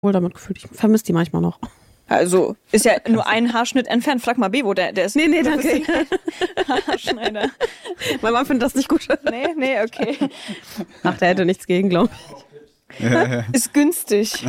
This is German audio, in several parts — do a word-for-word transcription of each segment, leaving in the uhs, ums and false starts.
wohl damit gefühlt. Ich vermisse die manchmal noch. Also, ist ja nur ein Haarschnitt entfernt. Frag mal Bebo, der, der ist... Nee, nee, danke. Haarschneider. Mein Mann findet das nicht gut. Nee, nee, okay. Ach, der hätte nichts gegen, glaube ich. Ja, ja. Ist günstig.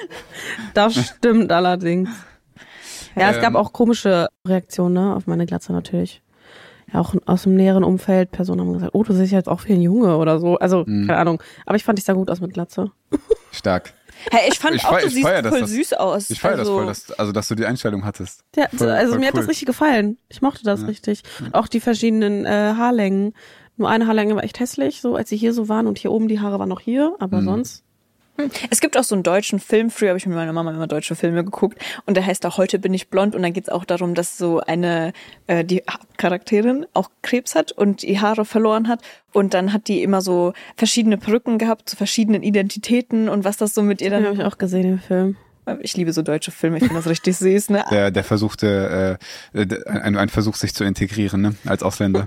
Das stimmt allerdings. Ja, ähm. es gab auch komische Reaktionen, ne, auf meine Glatze natürlich. Ja, auch aus dem näheren Umfeld. Personen haben gesagt, oh, du siehst jetzt auch wie ein Junge oder so. Also, mhm. keine Ahnung. Aber ich fand, ich sah gut aus mit Glatze. Stark. Hey, ich fand ich auch, feier, du siehst feier, voll das, süß aus. Ich feiere also, das voll, dass, also dass du die Einstellung hattest. Ja, voll, also voll mir cool. hat das richtig gefallen. Ich mochte das ja. richtig. Ja. Auch die verschiedenen äh, Haarlängen. Nur eine Haarlänge war echt hässlich, so als sie hier so waren und hier oben die Haare waren noch hier, aber mhm. sonst... Es gibt auch so einen deutschen Film, früher habe ich mit meiner Mama immer deutsche Filme geguckt und der heißt auch Heute bin ich blond und dann geht es auch darum, dass so eine, äh, die Hauptcharakterin auch Krebs hat und die Haare verloren hat und dann hat die immer so verschiedene Perücken gehabt zu verschiedenen Identitäten und was das so mit ihr dann... Den habe ich auch gesehen im Film. Ich liebe so deutsche Filme, ich finde das richtig süß, ne? Der, der versuchte, äh, ein, ein Versuch sich zu integrieren, ne, als Ausländer.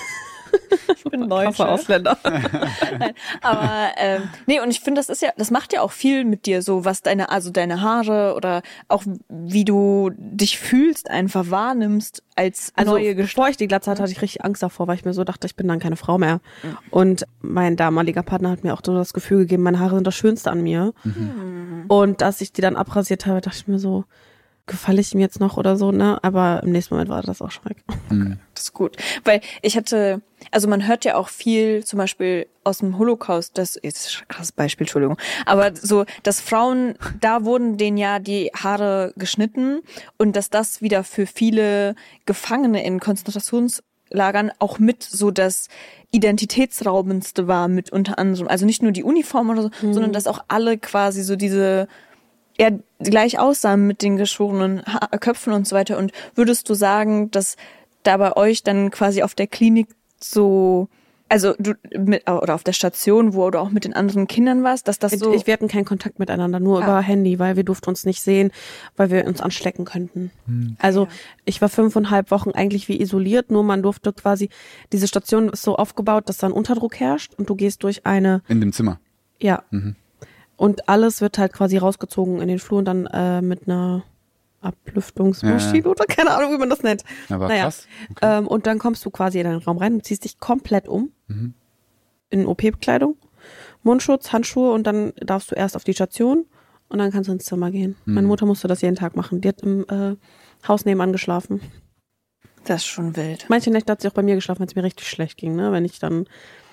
Ich bin deutscher Ausländer. Nein, aber ähm, nee, und ich finde, das ist ja, das macht ja auch viel mit dir, so was deine, also deine Haare oder auch wie du dich fühlst, einfach wahrnimmst als also, neue Gestalt. Bevor ich die Glatze hatte, hatte ich richtig Angst davor, weil ich mir so dachte, ich bin dann keine Frau mehr. Mhm. Und mein damaliger Partner hat mir auch so das Gefühl gegeben, meine Haare sind das Schönste an mir. Mhm. Und als ich die dann abrasiert habe, dachte ich mir so, gefalle ich ihm jetzt noch oder so, ne? Aber im nächsten Moment war das auch schon weg. Mhm. Das ist gut. Weil ich hatte, also man hört ja auch viel, zum Beispiel aus dem Holocaust, das ist ein krasses Beispiel, Entschuldigung, aber so, dass Frauen, da wurden denen ja die Haare geschnitten und dass das wieder für viele Gefangene in Konzentrationslagern auch mit so das Identitätsraubendste war, mit unter anderem. Also nicht nur die Uniform oder so, mhm. sondern dass auch alle quasi so diese ja gleich aussahen mit den geschorenen ha- Köpfen und so weiter. Und würdest du sagen, dass da bei euch dann quasi auf der Klinik so, also du mit, oder auf der Station, wo du auch mit den anderen Kindern warst, dass das so... Ich, wir hatten keinen Kontakt miteinander, nur ah. über Handy, weil wir durften uns nicht sehen, weil wir uns anstecken könnten. Hm. Also ja. ich war fünfeinhalb Wochen eigentlich wie isoliert, nur man durfte quasi, diese Station ist so aufgebaut, dass da ein Unterdruck herrscht und du gehst durch eine... In dem Zimmer? Ja. Mhm. Und alles wird halt quasi rausgezogen in den Flur und dann äh, mit einer Ablüftungsmaschine ja, ja. oder keine Ahnung, wie man das nennt. Ja, war naja. krass. Okay. Ähm, und dann kommst du quasi in den Raum rein und ziehst dich komplett um mhm. in O P-Bekleidung, Mundschutz, Handschuhe und dann darfst du erst auf die Station und dann kannst du ins Zimmer gehen. Mhm. Meine Mutter musste das jeden Tag machen. Die hat im äh, Haus nebenan geschlafen. Das ist schon wild. Manche Nächte hat sie auch bei mir geschlafen, wenn es mir richtig schlecht ging, ne? Wenn ich dann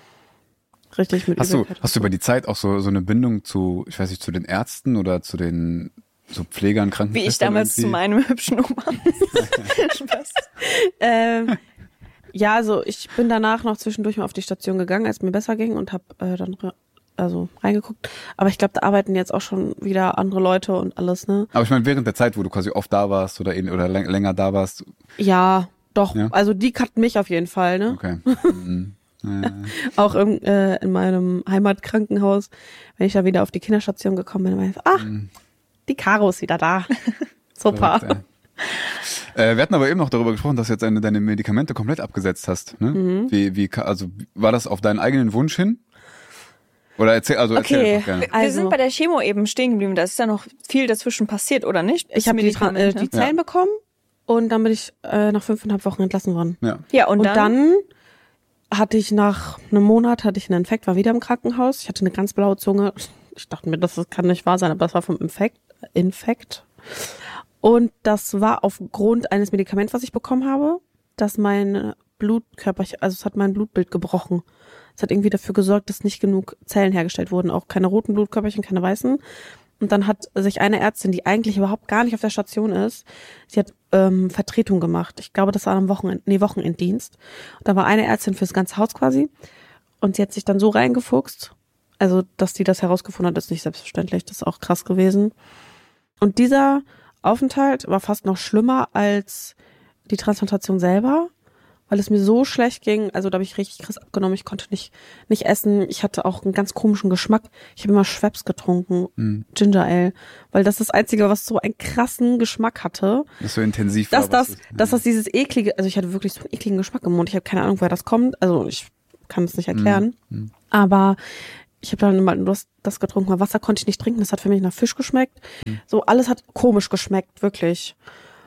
richtig mit Hast du, hast du über die Zeit auch so, so eine Bindung zu, ich weiß nicht, zu den Ärzten oder zu den so Pflegern, Krankenschwestern? Wie ich damals irgendwie? Zu meinem hübschen Oma. Spaß. ähm, ja, also ich bin danach noch zwischendurch mal auf die Station gegangen, als es mir besser ging und habe äh, dann re- also reingeguckt. Aber ich glaube, da arbeiten jetzt auch schon wieder andere Leute und alles, ne? Aber ich meine, während der Zeit, wo du quasi oft da warst oder, in, oder läng- länger da warst? Ja, doch. Ja? Also die kannten mich auf jeden Fall, ne? Okay. Mhm. Ja. Auch in, äh, in meinem Heimatkrankenhaus, wenn ich da wieder auf die Kinderstation gekommen bin, meinte ich, ach, mhm. die Caro ist wieder da. Super. Verrückt, äh, wir hatten aber eben noch darüber gesprochen, dass du jetzt eine, deine Medikamente komplett abgesetzt hast. Ne? Mhm. Wie, wie, also war das auf deinen eigenen Wunsch hin? Oder erzähl, also erzähl okay. einfach gerne. Wir also, sind bei der Chemo eben stehen geblieben. Da ist ja noch viel dazwischen passiert, oder nicht? Ich habe die, äh, die Zellen ja. bekommen und dann bin ich äh, nach fünfeinhalb Wochen entlassen worden. Ja, ja und, und dann, dann hatte ich nach einem Monat hatte ich einen Infekt, war wieder im Krankenhaus. Ich hatte eine ganz blaue Zunge. Ich dachte mir, das kann nicht wahr sein, aber das war vom Infekt. Infekt. Und das war aufgrund eines Medikaments, was ich bekommen habe, dass mein Blutkörperchen, also es hat mein Blutbild gebrochen. Es hat irgendwie dafür gesorgt, dass nicht genug Zellen hergestellt wurden, auch keine roten Blutkörperchen, keine weißen. Und dann hat sich eine Ärztin, die eigentlich überhaupt gar nicht auf der Station ist, sie hat ähm, Vertretung gemacht. Ich glaube, das war am Wochenend, nee, Wochenenddienst. Und da war eine Ärztin fürs ganze Haus quasi. Und sie hat sich dann so reingefuchst, also dass die das herausgefunden hat, ist nicht selbstverständlich. Das ist auch krass gewesen. Und dieser Aufenthalt war fast noch schlimmer als die Transplantation selber, weil es mir so schlecht ging. Also da habe ich richtig krass abgenommen. Ich konnte nicht nicht essen. Ich hatte auch einen ganz komischen Geschmack. Ich habe immer Schweppes getrunken, mm. Ginger Ale, weil das das Einzige, was so einen krassen Geschmack hatte. Das so intensiv dass war. Das, ist, dass das dieses eklige, also ich hatte wirklich so einen ekligen Geschmack im Mund. Ich habe keine Ahnung, woher das kommt. Also ich kann es nicht erklären. Mm. Mm. Aber ich habe dann mal das, das getrunken, weil Wasser konnte ich nicht trinken, das hat für mich nach Fisch geschmeckt. Mhm. So, alles hat komisch geschmeckt, wirklich.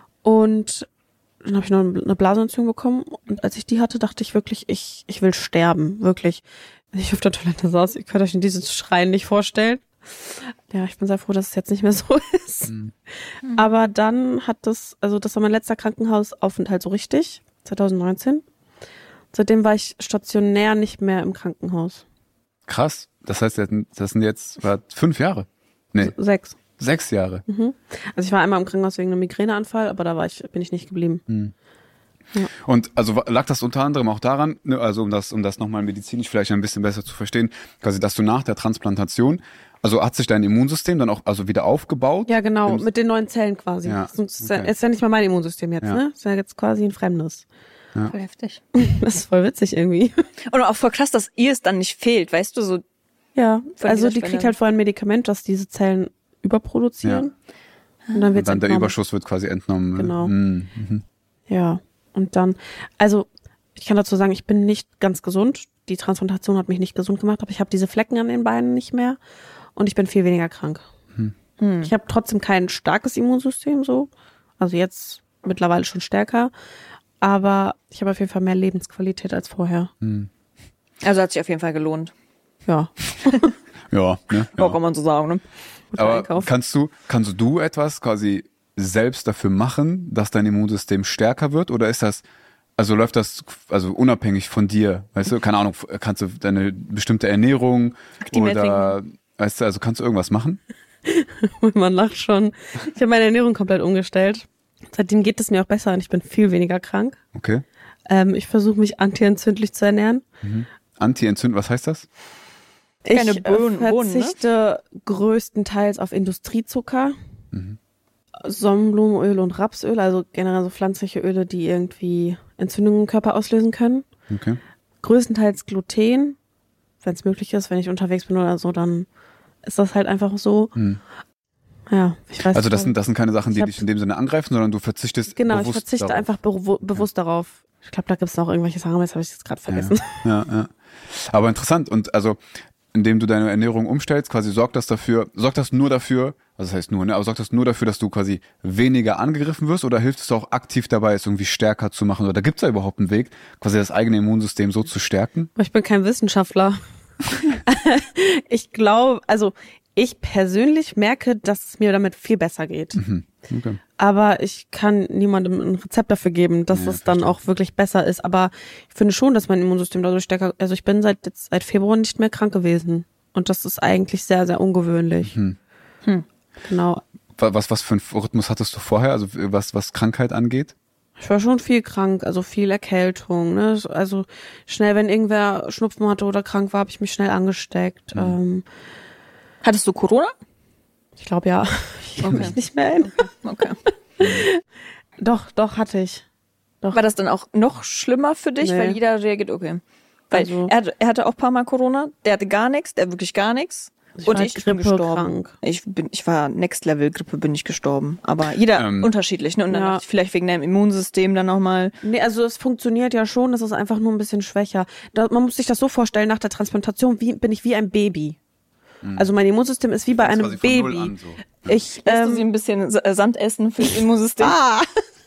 Und dann habe ich noch eine Blasenentzündung bekommen und als ich die hatte, dachte ich wirklich, ich ich will sterben, wirklich. Wenn ich auf der Toilette saß, ihr könnt euch in dieses Schreien nicht vorstellen. Ja, ich bin sehr froh, dass es jetzt nicht mehr so ist. Mhm. Aber dann hat das, also das war mein letzter Krankenhausaufenthalt so richtig, zwanzig neunzehn. Seitdem war ich stationär nicht mehr im Krankenhaus. Krass, das heißt, das sind jetzt war fünf Jahre? Nee. Sechs. Sechs Jahre. Mhm. Also ich war einmal im Krankenhaus wegen einem Migräneanfall, aber da war ich, bin ich nicht geblieben. Mhm. Ja. Und also lag das unter anderem auch daran, ne, also um das, um das nochmal medizinisch vielleicht ein bisschen besser zu verstehen, quasi, dass du nach der Transplantation, also hat sich dein Immunsystem dann auch also wieder aufgebaut? Ja, genau, mit den neuen Zellen quasi. Ja. Das ist, ja, okay. ist ja nicht mal mein Immunsystem jetzt, ja. ne? Ist ja jetzt quasi ein fremdes. Ja. Voll heftig. Das ist voll witzig irgendwie. Und auch voll krass, dass ihr es dann nicht fehlt, weißt du, so. Ja, also die kriegt halt vorher ein Medikament, das diese Zellen überproduzieren. Ja. Und dann, wird's und dann der Überschuss wird quasi entnommen. Genau. Mhm. Ja, und dann, also ich kann dazu sagen, ich bin nicht ganz gesund. Die Transplantation hat mich nicht gesund gemacht, aber ich habe diese Flecken an den Beinen nicht mehr und ich bin viel weniger krank. Mhm. Ich habe trotzdem kein starkes Immunsystem so, also jetzt mittlerweile schon stärker, aber ich habe auf jeden Fall mehr Lebensqualität als vorher. Mhm. Also hat sich auf jeden Fall gelohnt. Ja. ja, ne? Ja, ja, kann man so sagen, ne? Aber Einkauf. kannst du, kannst du etwas quasi selbst dafür machen, dass dein Immunsystem stärker wird? Oder ist das, also läuft das also unabhängig von dir? Weißt du, keine Ahnung, kannst du deine bestimmte Ernährung oder, weißt du, also kannst du irgendwas machen? Man lacht schon. Ich habe meine Ernährung komplett umgestellt. Seitdem geht es mir auch besser und ich bin viel weniger krank. Okay. Ähm, ich versuche mich antientzündlich zu ernähren. Mhm. Anti-entzündlich, was heißt das? Ich Keine Bohnen, verzichte Bohnen, ne? größtenteils auf Industriezucker, mhm. Sonnenblumenöl und Rapsöl, also generell so pflanzliche Öle, die irgendwie Entzündungen im Körper auslösen können. Okay. Größtenteils Gluten, wenn es möglich ist, wenn ich unterwegs bin oder so, dann ist das halt einfach so. Mhm. Ja, ich weiß. Also das sind das sind keine Sachen, die dich in dem Sinne angreifen, sondern du verzichtest genau, bewusst Genau, ich verzichte darauf. einfach be- bewusst ja. darauf. Ich glaube, da gibt es noch irgendwelche Sachen, aber jetzt habe ich es gerade vergessen. Ja, ja, ja. Aber interessant. Und also, indem du deine Ernährung umstellst, quasi sorgt das dafür, sorgt das nur dafür, also das heißt nur, ne, aber sorgt das nur dafür, dass du quasi weniger angegriffen wirst oder hilft es auch aktiv dabei, es irgendwie stärker zu machen? Oder gibt es da überhaupt einen Weg, quasi das eigene Immunsystem so zu stärken? Ich bin kein Wissenschaftler. Ich glaube, also ich persönlich merke, dass es mir damit viel besser geht. Mhm. Okay. Aber ich kann niemandem ein Rezept dafür geben, dass ja, es dann auch wirklich besser ist. Aber ich finde schon, dass mein Immunsystem dadurch stärker, also ich bin seit jetzt seit Februar nicht mehr krank gewesen. Und das ist eigentlich sehr, sehr ungewöhnlich. Mhm. Hm. Genau. Was, was für einen Rhythmus hattest du vorher, also was, was Krankheit angeht? Ich war schon viel krank, also viel Erkältung, ne? Also schnell, wenn irgendwer Schnupfen hatte oder krank war, habe ich mich schnell angesteckt. Mhm. Ähm, Hattest du Corona? Ich glaube ja. Ich kann okay. mich nicht mehr erinnern. Okay. okay. Doch, doch, hatte ich. Doch. War das dann auch noch schlimmer für dich? Nee. Weil jeder reagiert, okay. Weil also, er, hatte, er hatte auch ein paar Mal Corona, der hatte gar nichts, der wirklich gar nichts. Ich und war ich bin gestorben. Krank. Ich bin, ich war Next Level Grippe, bin ich gestorben. Aber jeder ähm, unterschiedlich, ne? Und dann ja. vielleicht wegen deinem Immunsystem dann nochmal. Nee, also es funktioniert ja schon, das ist einfach nur ein bisschen schwächer. Da, man muss sich das so vorstellen, nach der Transplantation wie, bin ich wie ein Baby. Also mein Immunsystem ist wie bei einem Baby. An, so. ja. Ich Lässt ähm, du sie ein bisschen Sand essen für das Immunsystem? ah.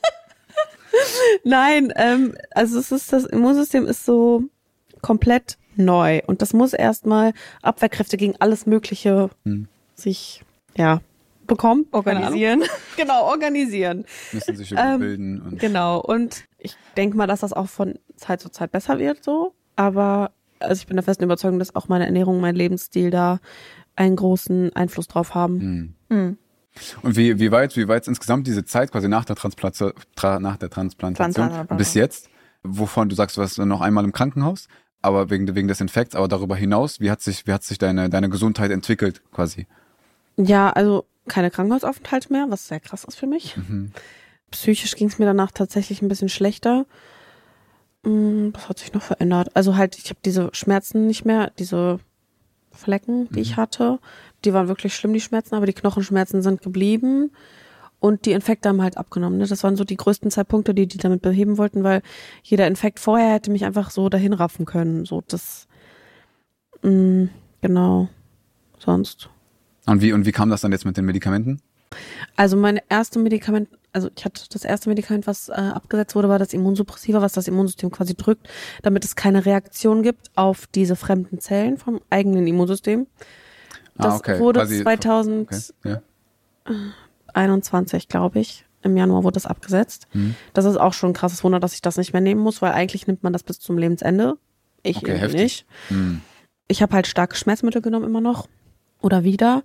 Nein, ähm, also es ist das Immunsystem ist so komplett neu und das muss erstmal Abwehrkräfte gegen alles Mögliche hm. sich ja bekommen, organisieren. Genau, organisieren. Müssen sich überbilden. Ähm, und genau. Und ich denke mal, dass das auch von Zeit zu Zeit besser wird, so. Aber also ich bin der festen Überzeugung, dass auch meine Ernährung, mein Lebensstil da einen großen Einfluss drauf haben. Hm. Hm. Und wie, wie weit, wie weit insgesamt diese Zeit quasi nach der Transplantation, tra, nach der Transplantation bis jetzt, wovon du sagst, du warst noch einmal im Krankenhaus, aber wegen, wegen des Infekts, aber darüber hinaus, wie hat sich, wie hat sich deine, deine Gesundheit entwickelt quasi? Ja, also keine Krankenhausaufenthalte mehr, was sehr krass ist für mich. Mhm. Psychisch ging es mir danach tatsächlich ein bisschen schlechter. Was hat sich noch verändert? Also halt, ich habe diese Schmerzen nicht mehr, diese Flecken, die mhm. ich hatte, die waren wirklich schlimm, die Schmerzen, aber die Knochenschmerzen sind geblieben und die Infekte haben halt abgenommen. Ne? Das waren so die größten zwei Punkte, die die damit beheben wollten, weil jeder Infekt vorher hätte mich einfach so dahin raffen können. So das, mh, genau. Sonst. Und wie, und wie kam das dann jetzt mit den Medikamenten? Also mein erstes Medikament, also ich hatte das erste Medikament, was äh, abgesetzt wurde, war das Immunsuppressiva, was das Immunsystem quasi drückt, damit es keine Reaktion gibt auf diese fremden Zellen vom eigenen Immunsystem. Das ah, okay. wurde quasi, zweitausendeinundzwanzig, okay. ja. glaube ich. Im Januar wurde das abgesetzt. Hm. Das ist auch schon ein krasses Wunder, dass ich das nicht mehr nehmen muss, weil eigentlich nimmt man das bis zum Lebensende. Ich Okay, irgendwie heftig. nicht. Hm. Ich habe halt starke Schmerzmittel genommen immer noch. Oder wieder.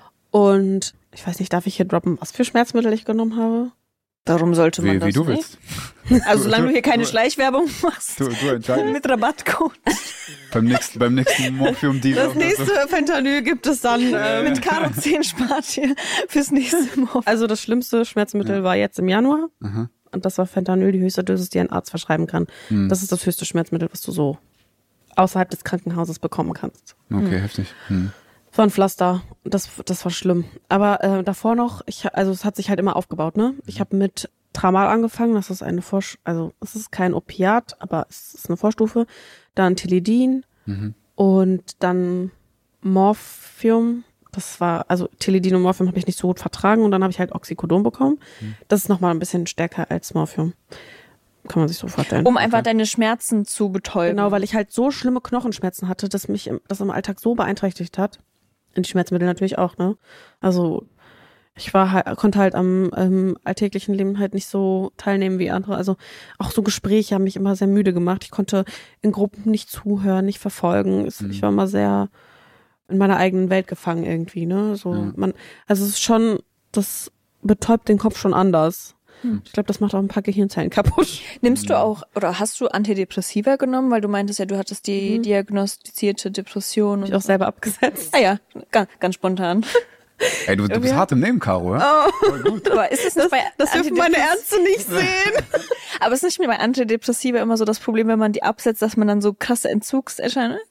Und ich weiß nicht, darf ich hier droppen, was für Schmerzmittel ich genommen habe? Warum sollte man Wie, das wie du nicht? willst. Also solange Du- du hier keine du- Schleichwerbung machst. Du, du entscheidest. Mit Rabattcode. beim nächsten, beim nächsten Morphium-Dealer. Das nächste Fentanyl gibt es dann. Ähm, Mit Karo zehn spart ihr fürs nächste Mal. also das schlimmste Schmerzmittel war jetzt im Januar. Aha. Und das war Fentanyl, die höchste Dosis, die ein Arzt verschreiben kann. Hm. Das ist das höchste Schmerzmittel, was du so außerhalb des Krankenhauses bekommen kannst. Okay, heftig. Hm. Das war ein Pflaster. Das, das war schlimm. Aber äh, davor noch, ich, also es hat sich halt immer aufgebaut, ne? Ich habe mit Tramal angefangen. Das ist eine Vor, also es ist kein Opiat, aber es ist eine Vorstufe. Dann Tilidin Mhm. und dann Morphium. Das war, also Tilidin und Morphium habe ich nicht so gut vertragen und dann habe ich halt Oxycodon bekommen. Mhm. Das ist nochmal ein bisschen stärker als Morphium. Kann man sich so vorstellen. Um einfach deine Schmerzen zu betäuben. Genau, weil ich halt so schlimme Knochenschmerzen hatte, dass mich im, das im Alltag so beeinträchtigt hat. Und die Schmerzmittel natürlich auch, ne? Also ich war halt, konnte halt am ähm, alltäglichen Leben halt nicht so teilnehmen wie andere. Also auch so Gespräche haben mich immer sehr müde gemacht. Ich konnte in Gruppen nicht zuhören, nicht verfolgen. Es, Mhm. Ich war immer sehr in meiner eigenen Welt gefangen irgendwie, ne? So Ja. man, also es ist schon, das betäubt den Kopf schon anders. Hm. Ich glaube, das macht auch ein paar Gehirnzellen kaputt. Nimmst du auch, oder hast du Antidepressiva genommen? Weil du meintest ja, du hattest die Mhm. diagnostizierte Depression. Hab ich Und auch selber abgesetzt. ah ja, ganz, ganz spontan. Ey, du, du bist Irgendwie- hart im Nehmen, Caro, ja? Oh, Voll gut. Aber ist es nicht bei das dürfen meine Antidepress- Ärzte nicht sehen. Aber ist nicht bei Antidepressiva immer so das Problem, wenn man die absetzt, dass man dann so krasse Entzugserscheinungen,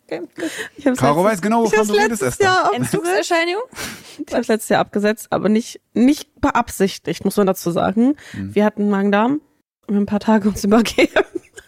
Ich hab's Caro letztes- weiß genau, ich wovon hab's du redest, letztes Esther. Jahr abgesetzt. Entzugserscheinungen? Ich habe letztes Jahr abgesetzt, aber nicht nicht beabsichtigt, muss man dazu sagen. Mhm. Wir hatten Magen-Darm, wir haben ein paar Tage uns übergeben.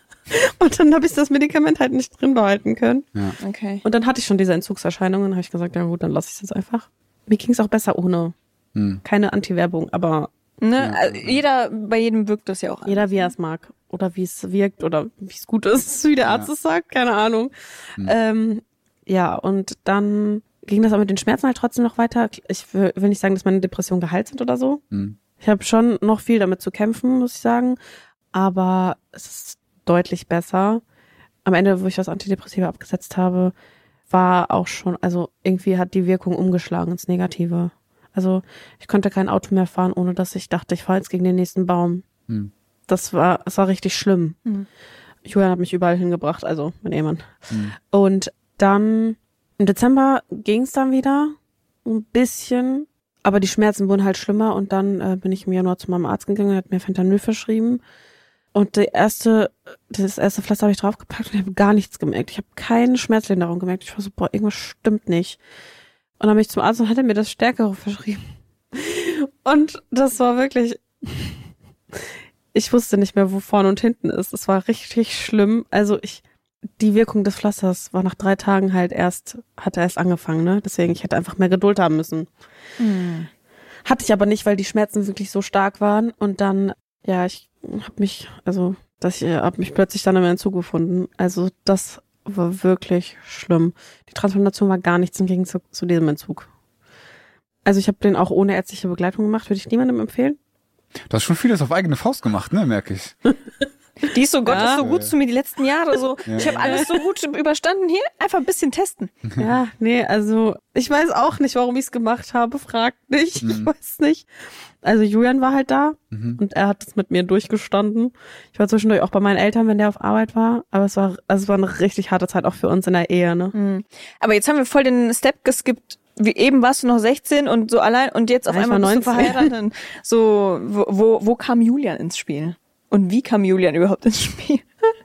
Und dann habe ich das Medikament halt nicht drin behalten können. Ja. Okay. Und dann hatte ich schon diese Entzugserscheinungen, habe ich gesagt, ja gut, dann lasse ich es jetzt einfach. Mir ging es auch besser ohne. Hm. Keine Anti-Werbung, aber Ne? Ja. Also jeder, bei jedem wirkt das ja auch. jeder wie er es mag. Oder wie es wirkt oder wie es gut ist, wie der Arzt Ja. es sagt, keine Ahnung. Hm. Ähm, ja, und dann ging das aber mit den Schmerzen halt trotzdem noch weiter. Ich will, will nicht sagen, dass meine Depressionen geheilt sind oder so. Hm. Ich habe schon noch viel damit zu kämpfen, muss ich sagen. Aber es ist deutlich besser. Am Ende, wo ich das Antidepressiva abgesetzt habe, war auch schon, also irgendwie hat die Wirkung umgeschlagen ins Negative. Also ich konnte kein Auto mehr fahren, ohne dass ich dachte, ich fahre jetzt gegen den nächsten Baum. Hm. Das war, das war richtig schlimm. Mhm. Julian hat mich überall hingebracht, also mein Ehemann. Hm. Und dann im Dezember ging es dann wieder ein bisschen, aber die Schmerzen wurden halt schlimmer und dann äh, bin ich im Januar zu meinem Arzt gegangen, der hat mir Fentanyl verschrieben. Und die erste, das erste Pflaster habe ich draufgepackt und ich habe gar nichts gemerkt. Ich habe keine Schmerzlinderung gemerkt. Ich war so, boah, irgendwas stimmt nicht. Und dann bin ich zum Arzt und hat er mir das Stärkere verschrieben. Und das war wirklich, ich wusste nicht mehr, wo vorne und hinten ist. Es war richtig schlimm. Also ich, die Wirkung des Pflasters war nach drei Tagen halt erst, hat er erst angefangen, ne? Deswegen, ich hätte einfach mehr Geduld haben müssen. Mhm. Hatte ich aber nicht, weil die Schmerzen wirklich so stark waren. Und dann, ja, ich habe mich, also, dass ich habe mich plötzlich dann im Entzug gefunden. Also das war wirklich schlimm. Die Transplantation war gar nichts im Gegenzug zu diesem Entzug. Also ich habe den auch ohne ärztliche Begleitung gemacht. Würde ich niemandem empfehlen. Du hast schon vieles auf eigene Faust gemacht, ne, merke ich. Die ist so, Gott Ja. ist so gut zu mir die letzten Jahre. So, Ja. ich habe alles so gut überstanden. Hier, einfach ein bisschen testen. Ja, nee, also ich weiß auch nicht, warum ich es gemacht habe. Fragt nicht, ich Mhm. weiß nicht. Also Julian war halt da Mhm. und er hat es mit mir durchgestanden. Ich war zwischendurch auch bei meinen Eltern, wenn der auf Arbeit war. Aber es war, also es war eine richtig harte Zeit auch für uns in der Ehe, ne? Mhm. Aber jetzt haben wir voll den Step geskippt. Wie eben warst du noch sechzehn und so allein und jetzt auf Ja, ich einmal war bist du neunzehn. verheiratet. So, wo, wo, wo kam Julian ins Spiel? Und wie kam Julian überhaupt ins Spiel?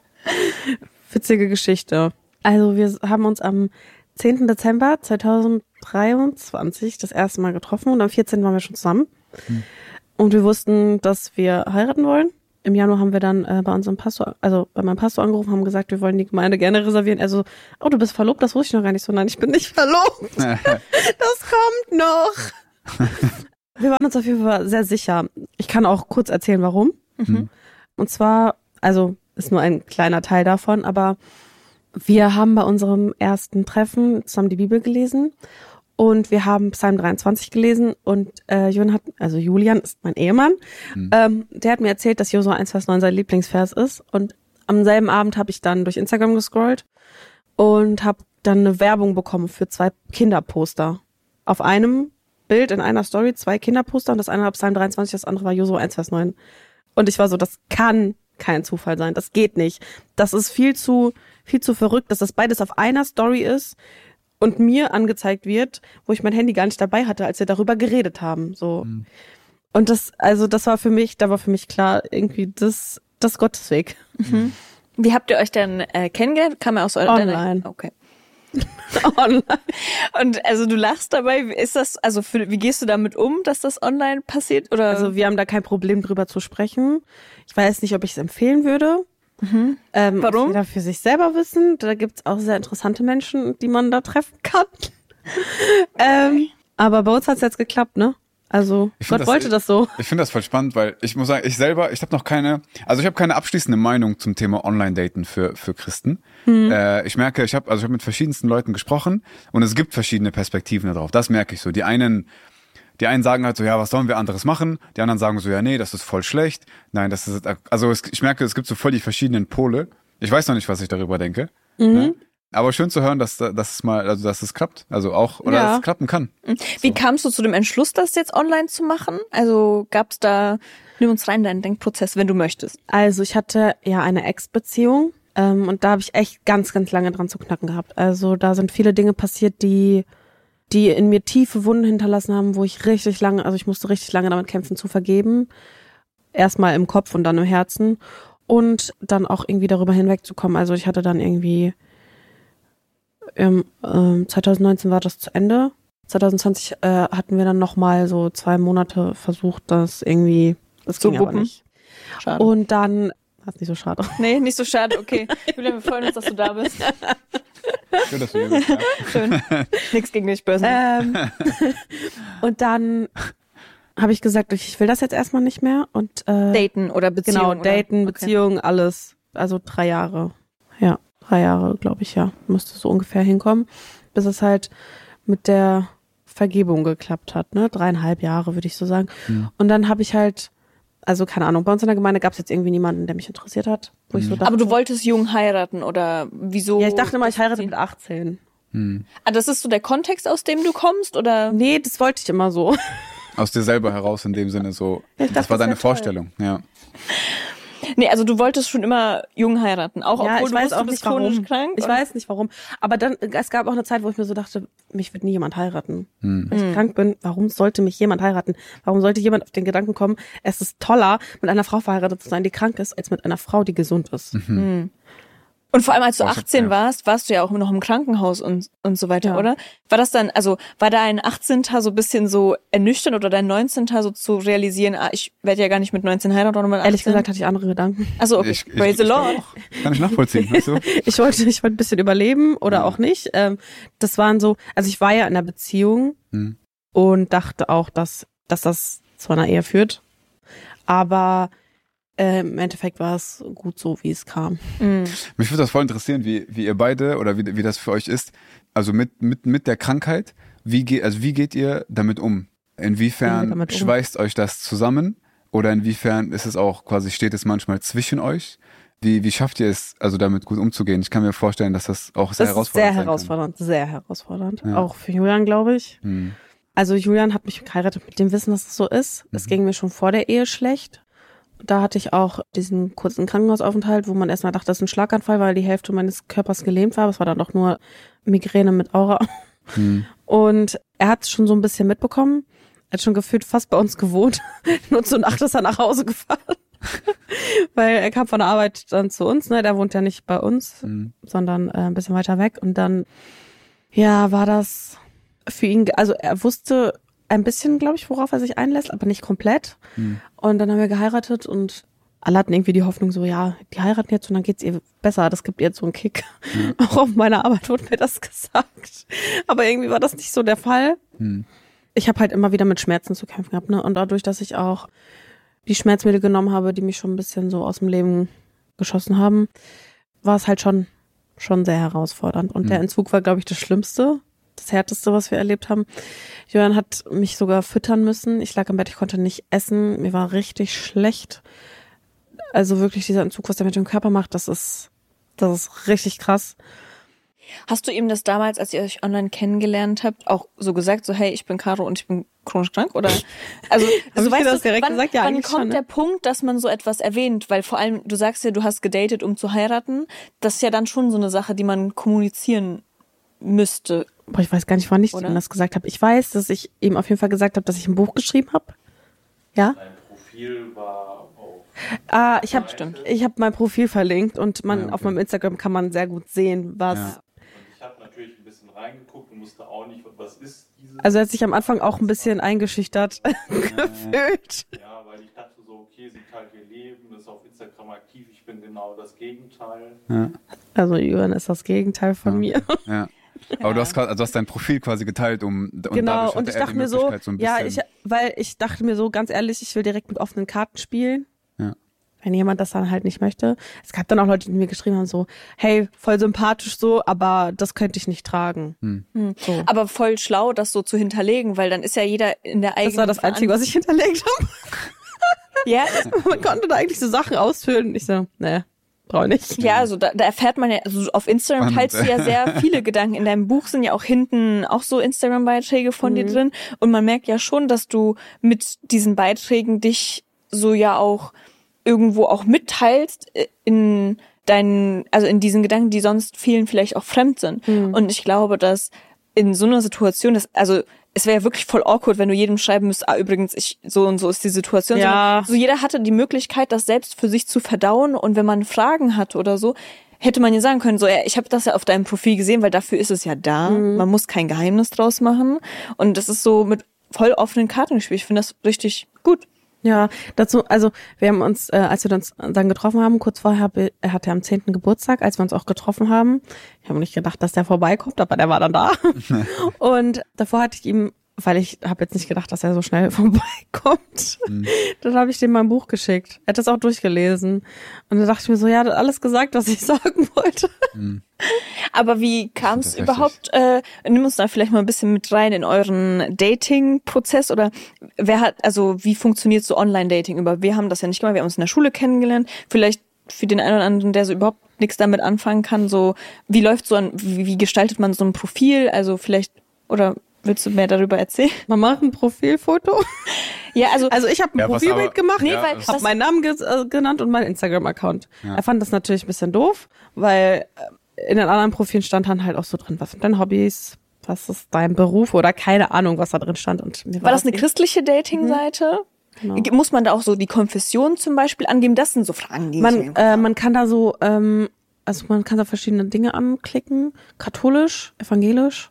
Witzige Geschichte. Also wir haben uns am zehnten Dezember zweitausenddreiundzwanzig das erste Mal getroffen und am vierzehnten waren wir schon zusammen. Hm. Und wir wussten, dass wir heiraten wollen. im Januar haben wir dann äh, bei unserem Pastor, also bei meinem Pastor angerufen, haben gesagt, wir wollen die Gemeinde gerne reservieren. Also, oh, du bist verlobt? Das wusste ich noch gar nicht so. Nein, ich bin nicht verlobt. Das kommt noch. Wir waren uns auf jeden Fall sehr sicher. Ich kann auch kurz erzählen, warum. Mhm. Und zwar, also ist nur ein kleiner Teil davon, aber wir haben bei unserem ersten Treffen zusammen die Bibel gelesen und wir haben Psalm dreiundzwanzig gelesen und äh, Julian hat, also Julian ist mein Ehemann, mhm. ähm, der hat mir erzählt, dass Josua eins Vers neun sein Lieblingsvers ist und am selben Abend habe ich dann durch Instagram gescrollt und habe dann eine Werbung bekommen für zwei Kinderposter. Auf einem Bild in einer Story zwei Kinderposter und das eine war Psalm dreiundzwanzig, das andere war Josua eins Vers neun. Und ich war so, das kann kein Zufall sein, das geht nicht. Das ist viel zu viel zu verrückt, dass das beides auf einer Story ist und mir angezeigt wird, wo ich mein Handy gar nicht dabei hatte, als wir darüber geredet haben. So. Mhm. Und das, also das war für mich, da war für mich klar, irgendwie das, das Gottesweg. Mhm. Wie habt ihr euch denn äh, kennengelernt? Kam er aus eurer Online. Okay. Online. Und also du lachst dabei, ist das, also für, wie gehst du damit um, dass das online passiert? Oder? Also wir haben da kein Problem drüber zu sprechen. Ich weiß nicht, ob ich es empfehlen würde. Mhm. Ähm, Warum? Jeder für sich selber wissen. Da gibt's auch sehr interessante Menschen, die man da treffen kann. ähm, aber bei uns hat's jetzt geklappt, ne? Also Gott das, wollte das so. Ich finde das voll spannend, weil ich muss sagen, ich selber, ich habe noch keine, also ich habe keine abschließende Meinung zum Thema Online-Daten für für Christen. Mhm. Äh, ich merke, ich habe also ich habe mit verschiedensten Leuten gesprochen und es gibt verschiedene Perspektiven darauf. Das merke ich so. Die einen Die einen sagen halt so, ja, was sollen wir anderes machen? Die anderen sagen so, ja, nee, das ist voll schlecht. Nein, das ist, also es, ich merke, es gibt so voll die verschiedenen Pole. Ich weiß noch nicht, was ich darüber denke. Mhm. Ne? Aber schön zu hören, dass, dass es mal, also dass es klappt. Also auch, oder ja. dass es klappen kann. Wie so. kamst du zu dem Entschluss, das jetzt online zu machen? Also gab's da, nimm uns rein in deinen Denkprozess, wenn du möchtest. Also ich hatte ja eine Ex-Beziehung ähm, und da habe ich echt ganz, ganz lange dran zu knacken gehabt. Also da sind viele Dinge passiert, die die in mir tiefe Wunden hinterlassen haben, wo ich richtig lange, also ich musste richtig lange damit kämpfen, zu vergeben. Erstmal im Kopf und dann im Herzen. Und dann auch irgendwie darüber hinwegzukommen. Also ich hatte dann irgendwie, im, ähm, zwanzig neunzehn war das zu Ende. zwanzig zwanzig äh, hatten wir dann nochmal so zwei Monate versucht, das irgendwie, das zu ging aber nicht. Schade. Und dann, das ist nicht so schade. Nee, nicht so schade, okay. Julian, wir freuen uns, dass du da bist. Schön, dass du hier bist, ja. Schön. Nix gegen dich, Bösen. Ähm, und dann habe ich gesagt, ich will das jetzt erstmal nicht mehr. Und äh, daten oder Beziehung. Genau, oder? daten, Okay. Beziehung, alles. Also drei Jahre. Ja, drei Jahre, glaube ich, ja. Müsste so ungefähr hinkommen. Bis es halt mit der Vergebung geklappt hat, ne? Dreieinhalb Jahre, würde ich so sagen. Mhm. Und dann habe ich halt, also keine Ahnung, bei uns in der Gemeinde gab es jetzt irgendwie niemanden, der mich interessiert hat. Wo mhm. ich so dachte, aber du wolltest jung heiraten oder wieso? Ja, ich dachte immer, ich heirate mit achtzehn. Mhm. Ah, das ist so der Kontext, aus dem du kommst, oder? Nee, das wollte ich immer so. Aus dir selber heraus in dem Sinne so. Ja, das dachte, war das deine wär toll. Vorstellung, ja. Nee, also du wolltest schon immer jung heiraten, auch Ja, obwohl ich du weiß wusstest, auch du bist nicht chronisch warum. krank. Ich oder? weiß nicht warum. Aber dann, es gab auch eine Zeit, wo ich mir so dachte, mich wird nie jemand heiraten. Hm. Wenn ich krank bin, warum sollte mich jemand heiraten? Warum sollte jemand auf den Gedanken kommen, es ist toller, mit einer Frau verheiratet zu sein, die krank ist, als mit einer Frau, die gesund ist. Mhm. Und vor allem, als du Boah, achtzehn ja. warst, warst du ja auch noch im Krankenhaus und und so weiter, Ja. oder? War das dann, also war dein achtzehnter so ein bisschen so ernüchternd oder dein neunzehnter so zu realisieren, ah, ich werde ja gar nicht mit neunzehn heiraten oder mit achtzehn? Ehrlich gesagt hatte ich andere Gedanken. Achso, okay. Ich, ich, Praise the ich, Lord. auch. Kann ich nachvollziehen, weißt du? Ich wollte, ich wollte ein bisschen überleben oder Ja. auch nicht. Ähm, das waren so, also ich war ja in einer Beziehung Hm. und dachte auch, dass, dass das zu einer Ehe führt. Aber äh, im Endeffekt war es gut so, wie es kam. Mhm. Mich würde das voll interessieren, wie, wie ihr beide oder wie, wie das für euch ist. Also mit, mit, mit der Krankheit, wie geht, also wie geht ihr damit um? Wie geht ihr Inwiefern damit um? schweißt euch das zusammen? Oder inwiefern ist es auch quasi, steht es manchmal zwischen euch? Wie, wie schafft ihr es, also damit gut umzugehen? Ich kann mir vorstellen, dass das auch sehr Das ist herausfordernd sehr sein herausfordernd, sehr herausfordernd. Ja. Auch für Julian, glaube ich. kann. Hm. Also Julian hat mich geheiratet mit dem Wissen, dass es so ist. Es Mhm. ging mir schon vor der Ehe schlecht. Da hatte ich auch diesen kurzen Krankenhausaufenthalt, wo man erstmal dachte, das ist ein Schlaganfall, weil die Hälfte meines Körpers gelähmt war. Aber es war dann doch nur Migräne mit Aura. Hm. Und er hat es schon so ein bisschen mitbekommen. Er hat schon gefühlt fast bei uns gewohnt. Nur zur Nacht ist er nach Hause gefahren. Weil er kam von der Arbeit dann zu uns. Ne? Der wohnt ja nicht bei uns, Hm. sondern äh, ein bisschen weiter weg. Und dann, ja, war das für ihn, also er wusste ein bisschen, glaube ich, worauf er sich einlässt, aber nicht komplett. Hm. Und dann haben wir geheiratet und alle hatten irgendwie die Hoffnung so, ja, die heiraten jetzt und dann geht's ihr besser, das gibt ihr jetzt so einen Kick. Mhm. Auch auf meiner Arbeit wurde mir das gesagt. Aber irgendwie war das nicht so der Fall. Mhm. Ich habe halt immer wieder mit Schmerzen zu kämpfen gehabt, ne? Und dadurch, dass ich auch die Schmerzmittel genommen habe, die mich schon ein bisschen so aus dem Leben geschossen haben, war es halt schon, schon sehr herausfordernd. Und mhm. der Entzug war, glaube ich, das Schlimmste, das Härteste, was wir erlebt haben. Julian hat mich sogar füttern müssen. Ich lag im Bett, ich konnte nicht essen. Mir war richtig schlecht. Also wirklich dieser Entzug, was der mit dem Körper macht, das ist, das ist richtig krass. Hast du ihm das damals, als ihr euch online kennengelernt habt, auch so gesagt, so hey, ich bin Caro und ich bin chronisch krank? Oder also, also weißt das du, direkt wann, gesagt? Ja, wann kommt schon, ne? der Punkt, dass man so etwas erwähnt? Weil vor allem, du sagst ja, du hast gedatet, um zu heiraten. Das ist ja dann schon so eine Sache, die man kommunizieren müsste. Boah, ich weiß gar nicht, wann ich Oder? ihm das gesagt habe. Ich weiß, dass ich ihm auf jeden Fall gesagt habe, dass ich ein Buch geschrieben habe. Ja? Dein Profil war auf... Ah, ich habe Stimmt. ich habe mein Profil verlinkt und man Ja, okay. auf meinem Instagram kann man sehr gut sehen, was... Ja. Und ich habe natürlich ein bisschen reingeguckt und wusste auch nicht, was ist dieses... Also er hat sich am Anfang auch ein bisschen eingeschüchtert gefühlt. Ja, weil ich dachte so, okay, sie teilt ihr Leben, ist auf Instagram aktiv, ich bin genau das Gegenteil. Ja. Also Julian ist das Gegenteil von Ja. mir. Ja. Aber du hast, quasi- also du hast dein Profil quasi geteilt, um und Genau, dadurch und hatte ich er dachte die mir so, Möglichkeit, so ein ja, ich, bisschen- weil ich dachte mir so, ganz ehrlich, ich will direkt mit offenen Karten spielen. Ja. Wenn jemand das dann halt nicht möchte. Es gab dann auch Leute, die mir geschrieben haben so, hey, voll sympathisch so, aber das könnte ich nicht tragen. Hm. Hm. So. Aber voll schlau, das so zu hinterlegen, weil dann ist ja jeder in der eigenen... Das war das Einzige, was ich hinterlegt habe. Ja, Man konnte da eigentlich so Sachen ausfüllen. Und ich so, ne, brauche nicht. ja, also da, da erfährt man ja, also auf Instagram Spannend. teilst du ja sehr viele Gedanken. In deinem Buch sind ja auch hinten auch so Instagram-Beiträge von Mhm. dir drin. Und man merkt ja schon, dass du mit diesen Beiträgen dich so ja auch irgendwo auch mitteilst in deinen, also in diesen Gedanken, die sonst vielen vielleicht auch fremd sind. Mhm. Und ich glaube, dass in so einer Situation, das, also es wäre ja wirklich voll awkward, wenn du jedem schreiben müsst, ah, übrigens, ich, so und so ist die Situation. Ja. Sondern so jeder hatte die Möglichkeit, das selbst für sich zu verdauen. Und wenn man Fragen hat oder so, hätte man ja sagen können, so, ja, ich habe das ja auf deinem Profil gesehen, weil dafür ist es ja da. Mhm. Man muss kein Geheimnis draus machen. Und das ist so mit voll offenen Karten gespielt. Ich finde das richtig gut. Ja, dazu, also wir haben uns, äh, als wir uns dann getroffen haben, kurz vorher, er hatte am zehnten Geburtstag, als wir uns auch getroffen haben. Ich habe nicht gedacht, dass der vorbeikommt, aber der war dann da. Und davor hatte ich ihm, weil ich habe jetzt nicht gedacht, dass er so schnell vorbeikommt, Mhm. dann habe ich dem mein Buch geschickt. Er hat das auch durchgelesen. Und dann dachte ich mir so, ja, er hat alles gesagt, was ich sagen wollte. Mhm. Aber wie kam Das es ist überhaupt, äh, nimm uns da vielleicht mal ein bisschen mit rein in euren Dating-Prozess oder wer hat, also wie funktioniert so Online-Dating über? Wir haben das ja nicht gemacht, wir haben uns in der Schule kennengelernt. Vielleicht für den einen oder anderen, der so überhaupt nichts damit anfangen kann, so wie läuft so ein, wie, wie gestaltet man so ein Profil? Also vielleicht, oder willst du mehr darüber erzählen? Man macht ein Profilfoto. Ja, also, Also ich habe ein Ja, was Profilbild aber- gemacht, nee, ja, weil das- habe das, meinen Namen ge äh, genannt und meinen Instagram-Account. Ja. Er fand das natürlich ein bisschen doof, weil äh, in den anderen Profilen stand dann halt auch so drin, was sind deine Hobbys, was ist dein Beruf oder keine Ahnung, was da drin stand. Und mir war das eine eh- christliche Dating-Seite? Genau. Muss man da auch so die Konfession zum Beispiel angeben? Das sind so Fragen, die ich Man, mir äh, man kann da so, ähm, also man kann da verschiedene Dinge anklicken, katholisch, evangelisch.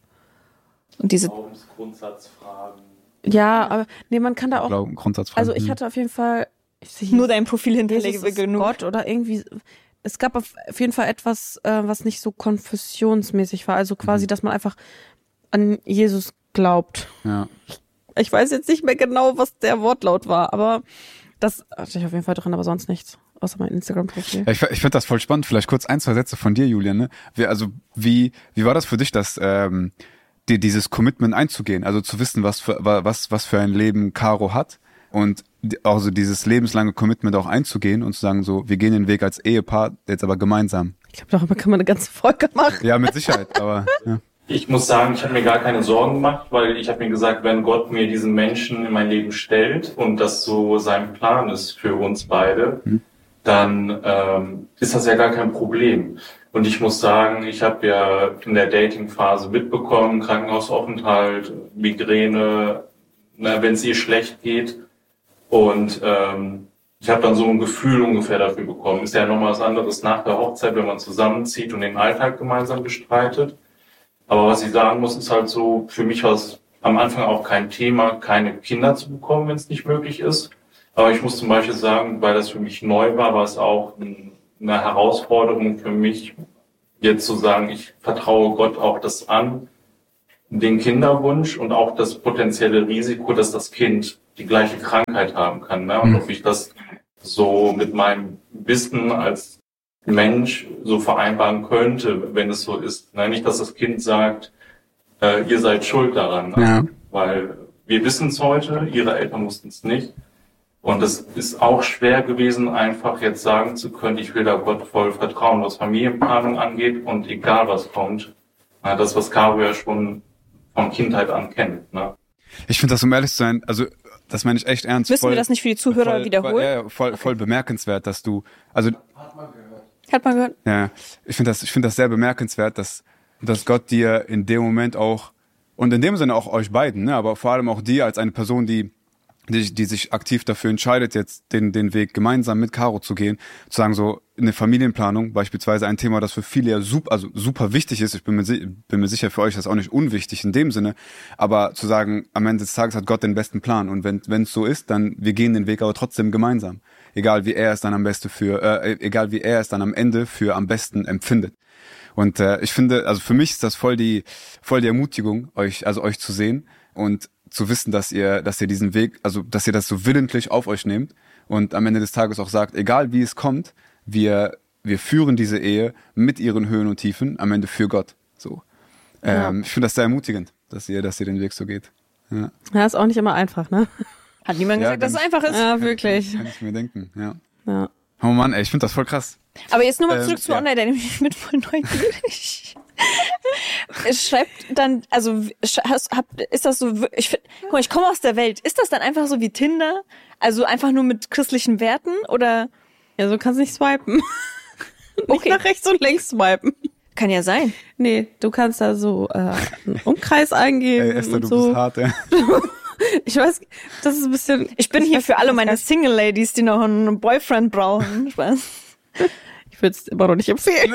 und diese Glaubensgrundsatzfragen. Ja, aber nee, man kann da auch, Glauben, Grundsatzfragen. also ich hatte auf jeden Fall, ich sehe nur dein Profil Jesus hinterlegen ist genug. Gott oder irgendwie, es gab auf auf jeden Fall etwas, äh, was nicht so konfessionsmäßig war, also quasi, Mhm. dass man einfach an Jesus glaubt. ja. Ich weiß jetzt nicht mehr genau, was der Wortlaut war, aber das hatte ich auf jeden Fall drin, aber sonst nichts, außer mein Instagram-Profil. Ja, ich ich finde das voll spannend. Vielleicht kurz ein, zwei Sätze von dir, Julian. Ne? Wie, also wie wie war das für dich, dass ähm, dir dieses Commitment einzugehen, also zu wissen, was für was was für ein Leben Caro hat und die- also dieses lebenslange Commitment auch einzugehen und zu sagen so, wir gehen den Weg als Ehepaar jetzt aber gemeinsam. Ich glaube, darüber kann man eine ganze Folge machen. Ja, mit Sicherheit. Aber ja. Ich muss sagen, ich habe mir gar keine Sorgen gemacht, weil ich habe mir gesagt, wenn Gott mir diesen Menschen in mein Leben stellt und das so sein Plan ist für uns beide, Mhm. dann ähm, ist das ja gar kein Problem. Und ich muss sagen, ich habe ja in der Dating-Phase mitbekommen, Krankenhausaufenthalt, Migräne, wenn es ihr schlecht geht. Und ähm, ich habe dann so ein Gefühl ungefähr dafür bekommen. Ist ja nochmal was anderes nach der Hochzeit, wenn man zusammenzieht und den Alltag gemeinsam bestreitet. Aber was ich sagen muss, ist halt so, für mich war es am Anfang auch kein Thema, keine Kinder zu bekommen, wenn es nicht möglich ist. Aber ich muss zum Beispiel sagen, weil das für mich neu war, war es auch eine Herausforderung für mich, jetzt zu sagen, ich vertraue Gott auch das an, den Kinderwunsch und auch das potenzielle Risiko, dass das Kind die gleiche Krankheit haben kann. Ne? Und ob ich das so mit meinem Wissen als Mensch so vereinbaren könnte, wenn es so ist. Ne? Nicht, dass das Kind sagt, äh, ihr seid schuld daran. Ne? Ja. Weil wir wissen es heute, ihre Eltern wussten es nicht. Und es ist auch schwer gewesen, einfach jetzt sagen zu können, ich will da Gott voll vertrauen, was Familienplanung angeht und egal was kommt. Na, das, was Caro ja schon von Kindheit an kennt. Ne? Ich finde das, um ehrlich zu sein, also das meine ich echt ernst. Müssen voll, wir das nicht für die Zuhörer voll, wiederholen? Voll, ja, voll, voll bemerkenswert, dass du, also Hat man gehört? ja, ich finde das, ich finde das sehr bemerkenswert, dass, dass Gott dir in dem Moment auch und in dem Sinne auch euch beiden, ne, aber vor allem auch dir als eine Person, die Die, die sich aktiv dafür entscheidet, jetzt den, den Weg gemeinsam mit Caro zu gehen, zu sagen, so eine Familienplanung, beispielsweise ein Thema, das für viele ja super, also super wichtig ist. Ich bin mir, bin mir sicher, für euch ist das auch nicht unwichtig in dem Sinne, aber zu sagen, am Ende des Tages hat Gott den besten Plan und wenn wenn es so ist, dann wir gehen den Weg aber trotzdem gemeinsam. Egal wie er es dann am besten für, äh, egal wie er es dann am Ende für am besten empfindet. Und äh, ich finde, also für mich ist das voll die, voll die Ermutigung, euch, also euch zu sehen und zu wissen, dass ihr, dass ihr diesen Weg, also dass ihr das so willentlich auf euch nehmt und am Ende des Tages auch sagt, egal wie es kommt, wir wir führen diese Ehe mit ihren Höhen und Tiefen am Ende für Gott. So, Ja. ähm, ich finde das sehr ermutigend, dass ihr, dass ihr den Weg so geht. Ja, Ja, ist auch nicht immer einfach, ne? Hat niemand Ja, gesagt, dass es ganz- einfach ist. Ja, wirklich. kann ich mir denken. Ja. Ja. Oh Mann, ey, ich finde das voll krass. Aber jetzt nochmal Ähm, zurück zu ja. Online-Dating. Ich bin voll neugierig. Es schreibt dann, also sch- hast, hab, ist das so, ich, find- guck mal, ich komme aus der Welt. Ist das dann einfach so wie Tinder? Also einfach nur mit christlichen Werten? Oder? Ja, so kannst du nicht swipen. Nicht Okay. nach rechts und links swipen. Kann ja sein. Nee, du kannst da so äh, einen Umkreis eingeben. Ey, Esther, und du so. bist hart, ey. Ich weiß, das ist ein bisschen... Ich bin hier weiß, für alle das meine heißt- Single-Ladies, die noch einen Boyfriend brauchen. Spaß. Ich würde es immer noch nicht empfehlen.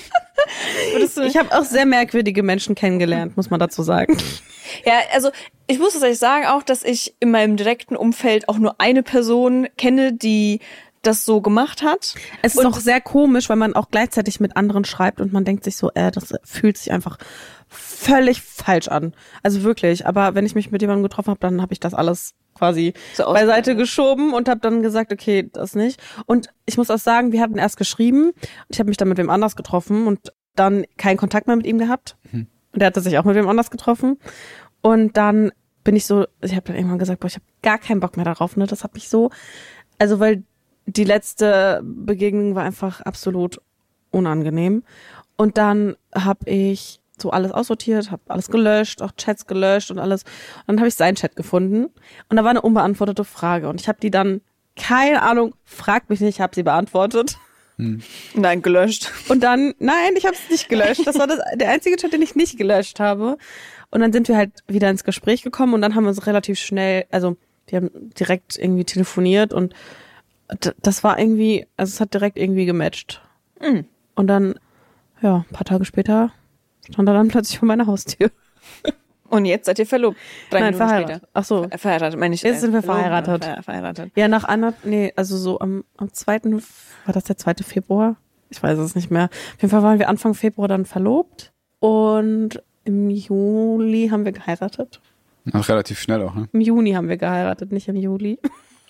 Würdest du Ich habe auch sehr merkwürdige Menschen kennengelernt, muss man dazu sagen. Ja, also ich muss tatsächlich sagen auch, dass ich in meinem direkten Umfeld auch nur eine Person kenne, die das so gemacht hat. Es ist auch sehr komisch, weil man auch gleichzeitig mit anderen schreibt und man denkt sich so, äh, das fühlt sich einfach völlig falsch an. Also wirklich. Aber wenn ich mich mit jemandem getroffen habe, dann habe ich das alles quasi So aus- beiseite geschoben und habe dann gesagt, okay, das nicht. Und ich muss auch sagen, wir hatten erst geschrieben und ich habe mich dann mit wem anders getroffen und dann keinen Kontakt mehr mit ihm gehabt. Und er hatte sich auch mit wem anders getroffen. Und dann bin ich so, ich habe dann irgendwann gesagt, boah, ich habe gar keinen Bock mehr darauf. Ne? Das hat mich so, also weil die letzte Begegnung war einfach absolut unangenehm. Und dann habe ich so alles aussortiert, habe alles gelöscht, auch Chats gelöscht und alles. Und dann habe ich seinen Chat gefunden und da war eine unbeantwortete Frage und ich habe die dann, keine Ahnung, fragt mich nicht, ich habe sie beantwortet. Nein, gelöscht. Und dann, nein, ich habe es nicht gelöscht. Das war das, der einzige Chat, den ich nicht gelöscht habe. Und dann sind wir halt wieder ins Gespräch gekommen und dann haben wir uns relativ schnell, also wir haben direkt irgendwie telefoniert und d- das war irgendwie, also es hat direkt irgendwie gematcht. Mhm. Und dann, ja, ein paar Tage später stand er dann plötzlich vor meiner Haustür. Und jetzt seid ihr verlobt. Drei Nein, Minuten verheiratet. später. Ach so. Ver- Verheiratet, meine ich. Jetzt sind wir verlobt, verheiratet. ver- Verheiratet. Ja, nach einer, nee, also so am, am zweiten, war das der zweite Februar? Ich weiß es nicht mehr. Auf jeden Fall waren wir Anfang Februar dann verlobt und im Juli haben wir geheiratet. Ach, relativ schnell auch, ne? Im Juni haben wir geheiratet, nicht im Juli.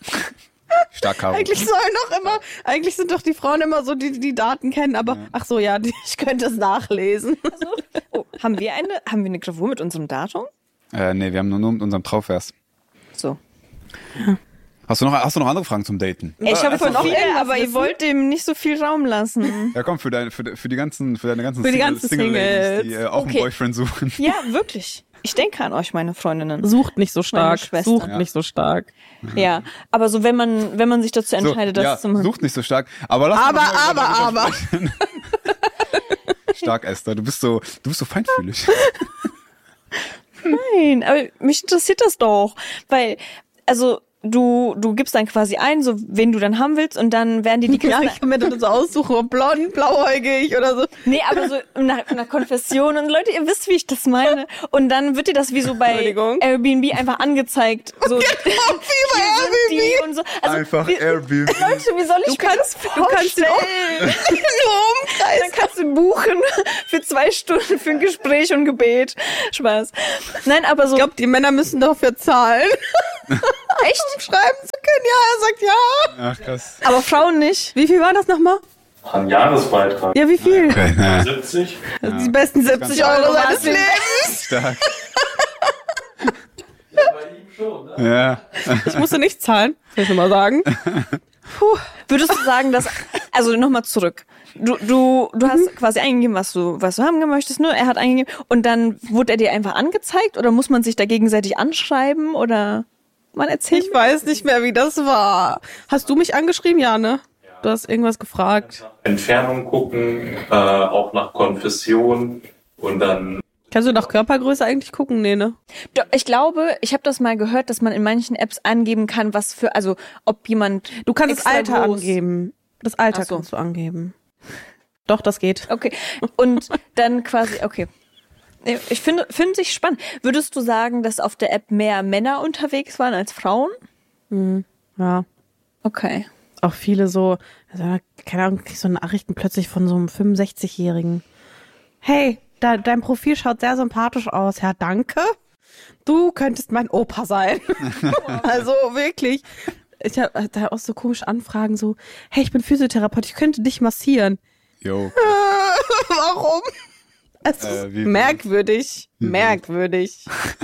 Stark, Caro. Eigentlich sollen doch immer, eigentlich sind doch die Frauen immer so, die die Daten kennen, aber ach so, ja, die, ich könnte es nachlesen. Oh, haben wir eine, haben wir eine Gravur mit unserem Datum? Äh, nee, wir haben nur, nur mit unserem Traufvers. So. Hast du noch, hast du noch andere Fragen zum Daten? Ey, ich habe Hast du voll noch viele, irgendwas aber ihr wissen? wollt dem nicht so viel Raum lassen. Ja, komm, für deine, für, de- für die ganzen, für deine ganzen Für die Single- ganzen Single-Ladies, die Singles. äh, auch Okay. einen Boyfriend suchen. Ja, wirklich. Ich denke an euch, meine Freundinnen. Sucht nicht so stark, Schwester. sucht Ja. nicht so stark. Ja, aber so wenn man, wenn man sich dazu So, entscheidet, das ja, zu machen. sucht nicht so stark. Aber lass uns Aber, noch mal aber, darüber aber. sprechen. Stark, Esther. Du bist so, du bist so feinfühlig. Nein, aber mich interessiert das doch, weil, also du du gibst dann quasi ein, so wen du dann haben willst und dann werden dir die Ja, Kisten... ich kann mir das so aussuchen, ob blond, blauäugig oder so. Nee, aber so nach, nach Konfession und Leute, ihr wisst, wie ich das meine. Und dann wird dir das wie so bei Entschuldigung. Airbnb einfach angezeigt. So, Wie bei hier sind die und so, also, Einfach wie, Airbnb. Leute, wie soll ich Du mir kannst- das du kannst den vorstellen? Dann kannst du buchen für zwei Stunden für ein Gespräch und Gebet. Spaß. Nein, aber so. Ich glaube, die Männer müssen dafür zahlen. Echt? Um schreiben zu können. Ja, er sagt ja. Ach, krass. Aber Frauen nicht. Wie viel war das nochmal? Ein Jahresbeitrag. Ja, wie viel? Okay, na, siebzig. Das sind die besten siebzig Euro seines Lebens. stark. Ja, bei ihm schon, ne? Ja. Ich musste nicht zahlen, will ich nur mal sagen. Puh. Würdest du sagen, dass, also nochmal zurück. Du, du, du hast quasi eingegeben, was du, was du haben möchtest, ne? Er hat eingegeben und dann wurde er dir einfach angezeigt oder muss man sich da gegenseitig anschreiben oder man erzählt? Ich weiß nicht mehr, wie das war. Hast du mich angeschrieben? Ja, ne? Du hast irgendwas gefragt. Entfernung gucken, äh, auch nach Konfession und dann Kannst du nach Körpergröße eigentlich gucken? Nee, ne? Doch, ich glaube, ich habe das mal gehört, dass man in manchen Apps angeben kann, was für, also ob jemand. Du kannst das extra Alter groß- angeben. Das Alter Ach so. kannst du angeben. Doch, das geht. Okay. Und dann quasi, okay. Nee, ich finde, finde ich spannend. Würdest du sagen, dass auf der App mehr Männer unterwegs waren als Frauen? Ja. Okay. Auch viele so, also, keine Ahnung, kriegst so Nachrichten plötzlich von so einem fünfundsechzigjährigen. Hey, da, dein Profil schaut sehr sympathisch aus. Ja, danke. Du könntest mein Opa sein. Also wirklich. Ich habe da auch so komische Anfragen, so, hey, ich bin Physiotherapeut, ich könnte dich massieren. Jo. Warum? Also, Äh, wie- merkwürdig, merkwürdig.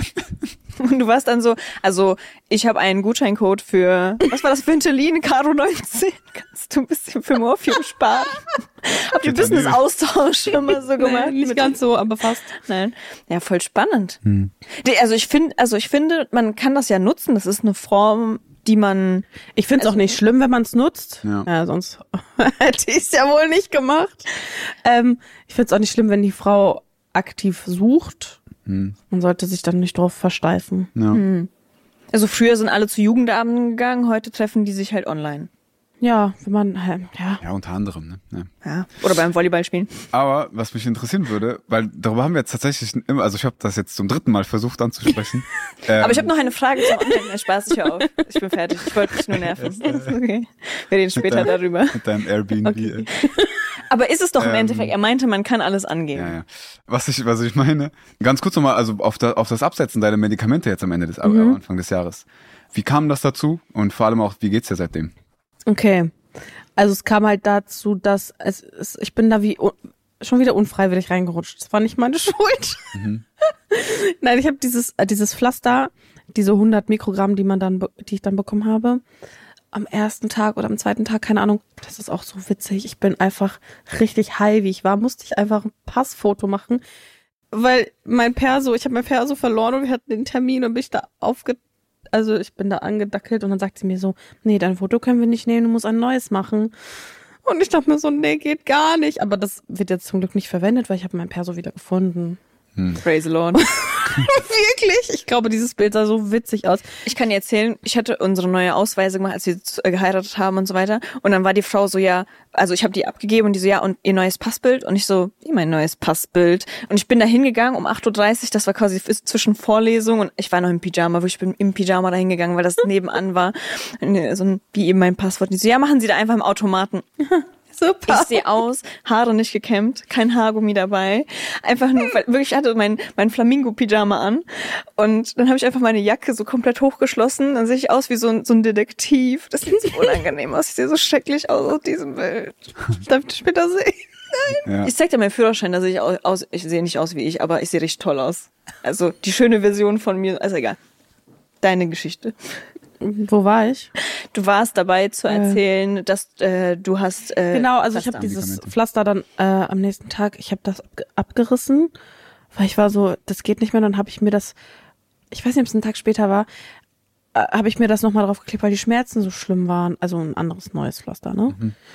Und du warst dann so, also ich habe einen Gutscheincode für, was war das, Ventilin, Karo neunzehn. Kannst du ein bisschen für Morphium sparen? Habt ihr Vitamin. Business-Austausch immer so gemacht? Nee, nicht Mit- ganz so, aber fast. Nein. Ja, voll spannend. Die- Also ich finde, also ich finde, man kann das ja nutzen. Das ist eine Form, die man. Ich finde es Also- auch nicht schlimm, wenn man es nutzt. Ja. sonst hätte ich es ja wohl nicht gemacht. Ähm, ich finde es auch nicht schlimm, wenn die Frau aktiv sucht. Man sollte sich dann nicht drauf versteifen. Ja. Also früher sind alle zu Jugendabenden gegangen, heute treffen die sich halt online. Ja, wenn man, äh, ja. Ja, unter anderem. Ne? Ja. Ja. Oder beim Volleyball spielen. Aber was mich interessieren würde, weil darüber haben wir jetzt tatsächlich immer, also ich habe das jetzt zum dritten Mal versucht anzusprechen. ähm, Aber ich habe noch eine Frage zum Online. Nein, Spaß, ich hör auf. Ich bin fertig. Ich wollte dich nur nerven. Okay. Wir reden später dein- darüber. mit deinem Airbnb. äh, Aber ist es doch im Ähm, Endeffekt, er meinte, man kann alles angeben. Ja, ja. Was ich, was ich meine, ganz kurz nochmal, also auf, da, auf das Absetzen deiner Medikamente jetzt am Ende des, am Anfang des Jahres. Wie kam das dazu? Und vor allem auch, wie geht's dir seitdem? Okay. Also es kam halt dazu, dass es, es ich bin da wie un, schon wieder unfreiwillig reingerutscht. Das war nicht meine Schuld. Nein, ich habe dieses äh, dieses Pflaster, diese hundert Mikrogramm, die man dann be- die ich dann bekommen habe, am ersten Tag oder am zweiten Tag, keine Ahnung. Das ist auch so witzig. Ich bin einfach richtig high, wie ich war, musste ich einfach ein Passfoto machen, weil mein Perso, ich habe mein Perso verloren und wir hatten den Termin und bin ich da aufge Also ich bin da angedackelt und dann sagt sie mir so, nee, dein Foto können wir nicht nehmen, du musst ein neues machen. Und ich dachte mir so, nee, geht gar nicht. Aber das wird jetzt zum Glück nicht verwendet, weil ich habe mein Perso wieder gefunden. Praise the Lord. Wirklich? Ich glaube, dieses Bild sah so witzig aus. Ich kann dir erzählen, ich hatte unsere neue Ausweise gemacht, als wir z- äh, geheiratet haben und so weiter. Und dann war die Frau so, ja, also ich habe die abgegeben und die so, ja, und ihr neues Passbild? Und ich so, wie mein neues Passbild? Und ich bin da hingegangen um acht Uhr dreißig, das war quasi f- zwischen Vorlesung und ich war noch im Pyjama, wo ich bin im Pyjama da hingegangen, weil das nebenan war. Und, äh, so ein, wie eben mein Passwort. Und die so, ja, machen Sie da einfach im Automaten. Super. Ich sehe aus, Haare nicht gekämmt, kein Haargummi dabei. Einfach nur, weil wirklich, ich hatte mein, mein Flamingo-Pyjama an. Und dann habe ich einfach meine Jacke so komplett hochgeschlossen. Dann sehe ich aus wie so ein, so ein Detektiv. Das sieht so unangenehm aus. Ich sehe so schrecklich aus auf diesem Bild. Darf ich das später sehen? Ja. Ich zeig dir meinen Führerschein, da sehe ich aus, aus, ich sehe nicht aus wie ich, aber ich sehe richtig toll aus. Also die schöne Version von mir, also egal. Deine Geschichte. Wo war ich? Du warst dabei zu erzählen, dass äh, du hast... Äh, Genau, also ich Pflaster. habe dieses Medikamente. Pflaster dann äh, am nächsten Tag, ich habe das abge- abgerissen, weil ich war so, das geht nicht mehr. Dann habe ich mir das, ich weiß nicht, ob es ein Tag später war, äh, habe ich mir das nochmal draufgeklebt, weil die Schmerzen so schlimm waren. Also ein anderes neues Pflaster, ne?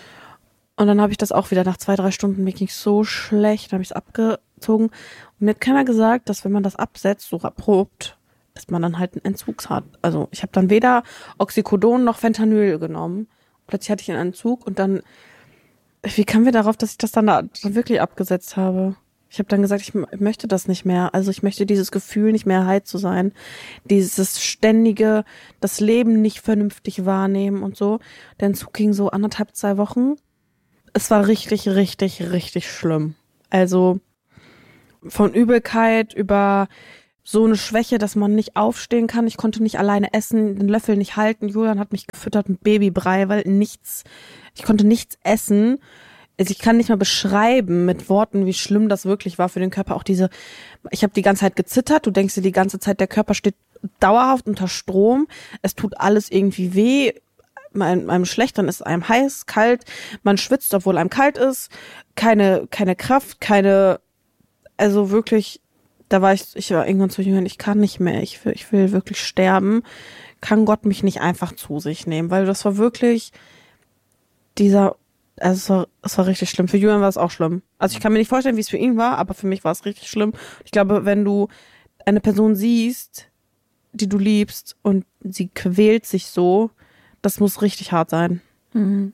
Und dann habe ich das auch wieder nach zwei, drei Stunden, mir ging so schlecht, dann habe ich es abgezogen. Und mir hat keiner gesagt, dass wenn man das absetzt, so abrupt, dass man dann halt einen Entzug hat. Also ich habe dann weder Oxycodon noch Fentanyl genommen. Plötzlich hatte ich einen Entzug und dann, wie kamen wir darauf, dass ich das dann da dann wirklich abgesetzt habe? Ich habe dann gesagt, ich m- möchte das nicht mehr. Also ich möchte dieses Gefühl nicht mehr, high zu sein. Dieses ständige, das Leben nicht vernünftig wahrnehmen und so. Der Entzug ging so anderthalb, zwei Wochen. Es war richtig, richtig, richtig schlimm. Also von Übelkeit über so eine Schwäche, dass man nicht aufstehen kann. Ich konnte nicht alleine essen, den Löffel nicht halten. Julian hat mich gefüttert mit Babybrei, weil nichts, ich konnte nichts essen. Also ich kann nicht mal beschreiben mit Worten, wie schlimm das wirklich war für den Körper. Auch diese, ich habe die ganze Zeit gezittert. Du denkst dir die ganze Zeit, der Körper steht dauerhaft unter Strom. Es tut alles irgendwie weh. Einem, einem schlecht, dann ist einem heiß, kalt. Man schwitzt, obwohl einem kalt ist. Keine, keine Kraft, keine, also wirklich, da war ich, ich war irgendwann zu jung, ich kann nicht mehr. Ich will, ich will wirklich sterben. Kann Gott mich nicht einfach zu sich nehmen, weil das war wirklich dieser, also es war, es war richtig schlimm. Für Julian war es auch schlimm. Also ich kann mir nicht vorstellen, wie es für ihn war, aber für mich war es richtig schlimm. Ich glaube, wenn du eine Person siehst, die du liebst und sie quält sich so, das muss richtig hart sein. Mhm.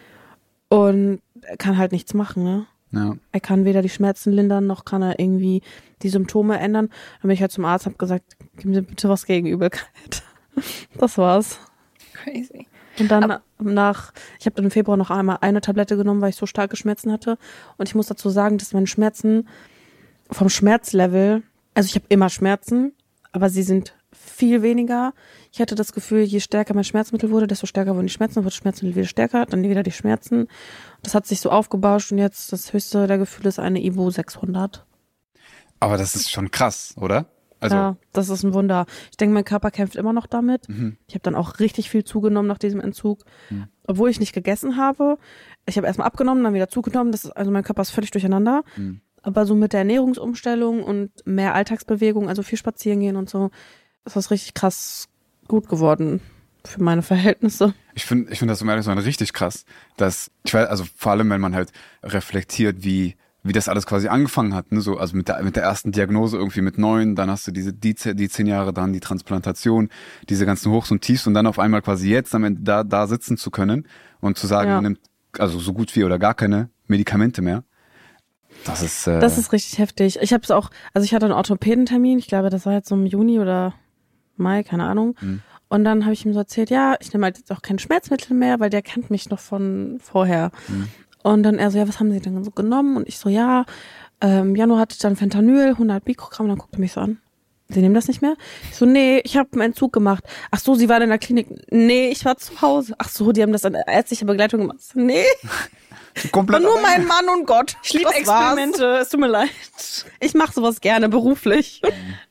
Und er kann halt nichts machen, ne? Ja. Er kann weder die Schmerzen lindern, noch kann er irgendwie die Symptome ändern. Dann bin ich halt zum Arzt, hab gesagt, gib mir bitte was gegen Übelkeit. Das war's. Crazy. Und dann Aber nach, ich habe dann im Februar noch einmal eine Tablette genommen, weil ich so starke Schmerzen hatte. Und ich muss dazu sagen, dass meine Schmerzen vom Schmerzlevel, also ich habe immer Schmerzen, aber sie sind viel weniger. Ich hatte das Gefühl, je stärker mein Schmerzmittel wurde, desto stärker wurden die Schmerzen, dann wurde das Schmerzmittel wieder stärker, dann wieder die Schmerzen. Das hat sich so aufgebauscht und jetzt das höchste der Gefühle ist eine Ibu sechshundert. Aber das ist schon krass, oder? Also ja, das ist ein Wunder. Ich denke, mein Körper kämpft immer noch damit. Mhm. Ich habe dann auch richtig viel zugenommen nach diesem Entzug, Mhm. obwohl ich nicht gegessen habe. Ich habe erstmal abgenommen, dann wieder zugenommen. Das ist, also mein Körper ist völlig durcheinander. Mhm. Aber so mit der Ernährungsumstellung und mehr Alltagsbewegung, also viel spazieren gehen und so, ist das richtig krass gut geworden für meine Verhältnisse. Ich finde, ich finde das um ehrlich zu sein richtig krass, dass, ich weiß, also vor allem, wenn man halt reflektiert, wie, wie das alles quasi angefangen hat, ne, so, also mit der, mit der ersten Diagnose irgendwie mit neun, dann hast du diese, die, die zehn Jahre, dann die Transplantation, diese ganzen Hochs und Tiefs und dann auf einmal quasi jetzt am Ende da, da sitzen zu können und zu sagen, Ja. man nimmt also so gut wie oder gar keine Medikamente mehr. Das ist, äh, Das ist richtig heftig. Ich habe es auch, also ich hatte einen Orthopädentermin, ich glaube, das war jetzt so im Juni oder Mai, keine Ahnung. Mhm. Und dann habe ich ihm so erzählt, ja, ich nehme halt jetzt auch kein Schmerzmittel mehr, weil der kennt mich noch von vorher. Mhm. Und dann er so, ja, was haben Sie denn so genommen? Und ich so, ja, ähm, Januar hatte ich dann Fentanyl, hundert Mikrogramm. Und dann guckte er mich so an. Sie nehmen das nicht mehr? Ich so, nee, ich habe einen Entzug gemacht. Ach so, Sie waren in der Klinik? Nee, ich war zu Hause. Ach so, die haben das an ärztlicher Begleitung gemacht. Nee, komplett war nur mein Mann und Gott. Ich liebe Das Experimente, war's. es tut mir leid. Ich mache sowas gerne beruflich.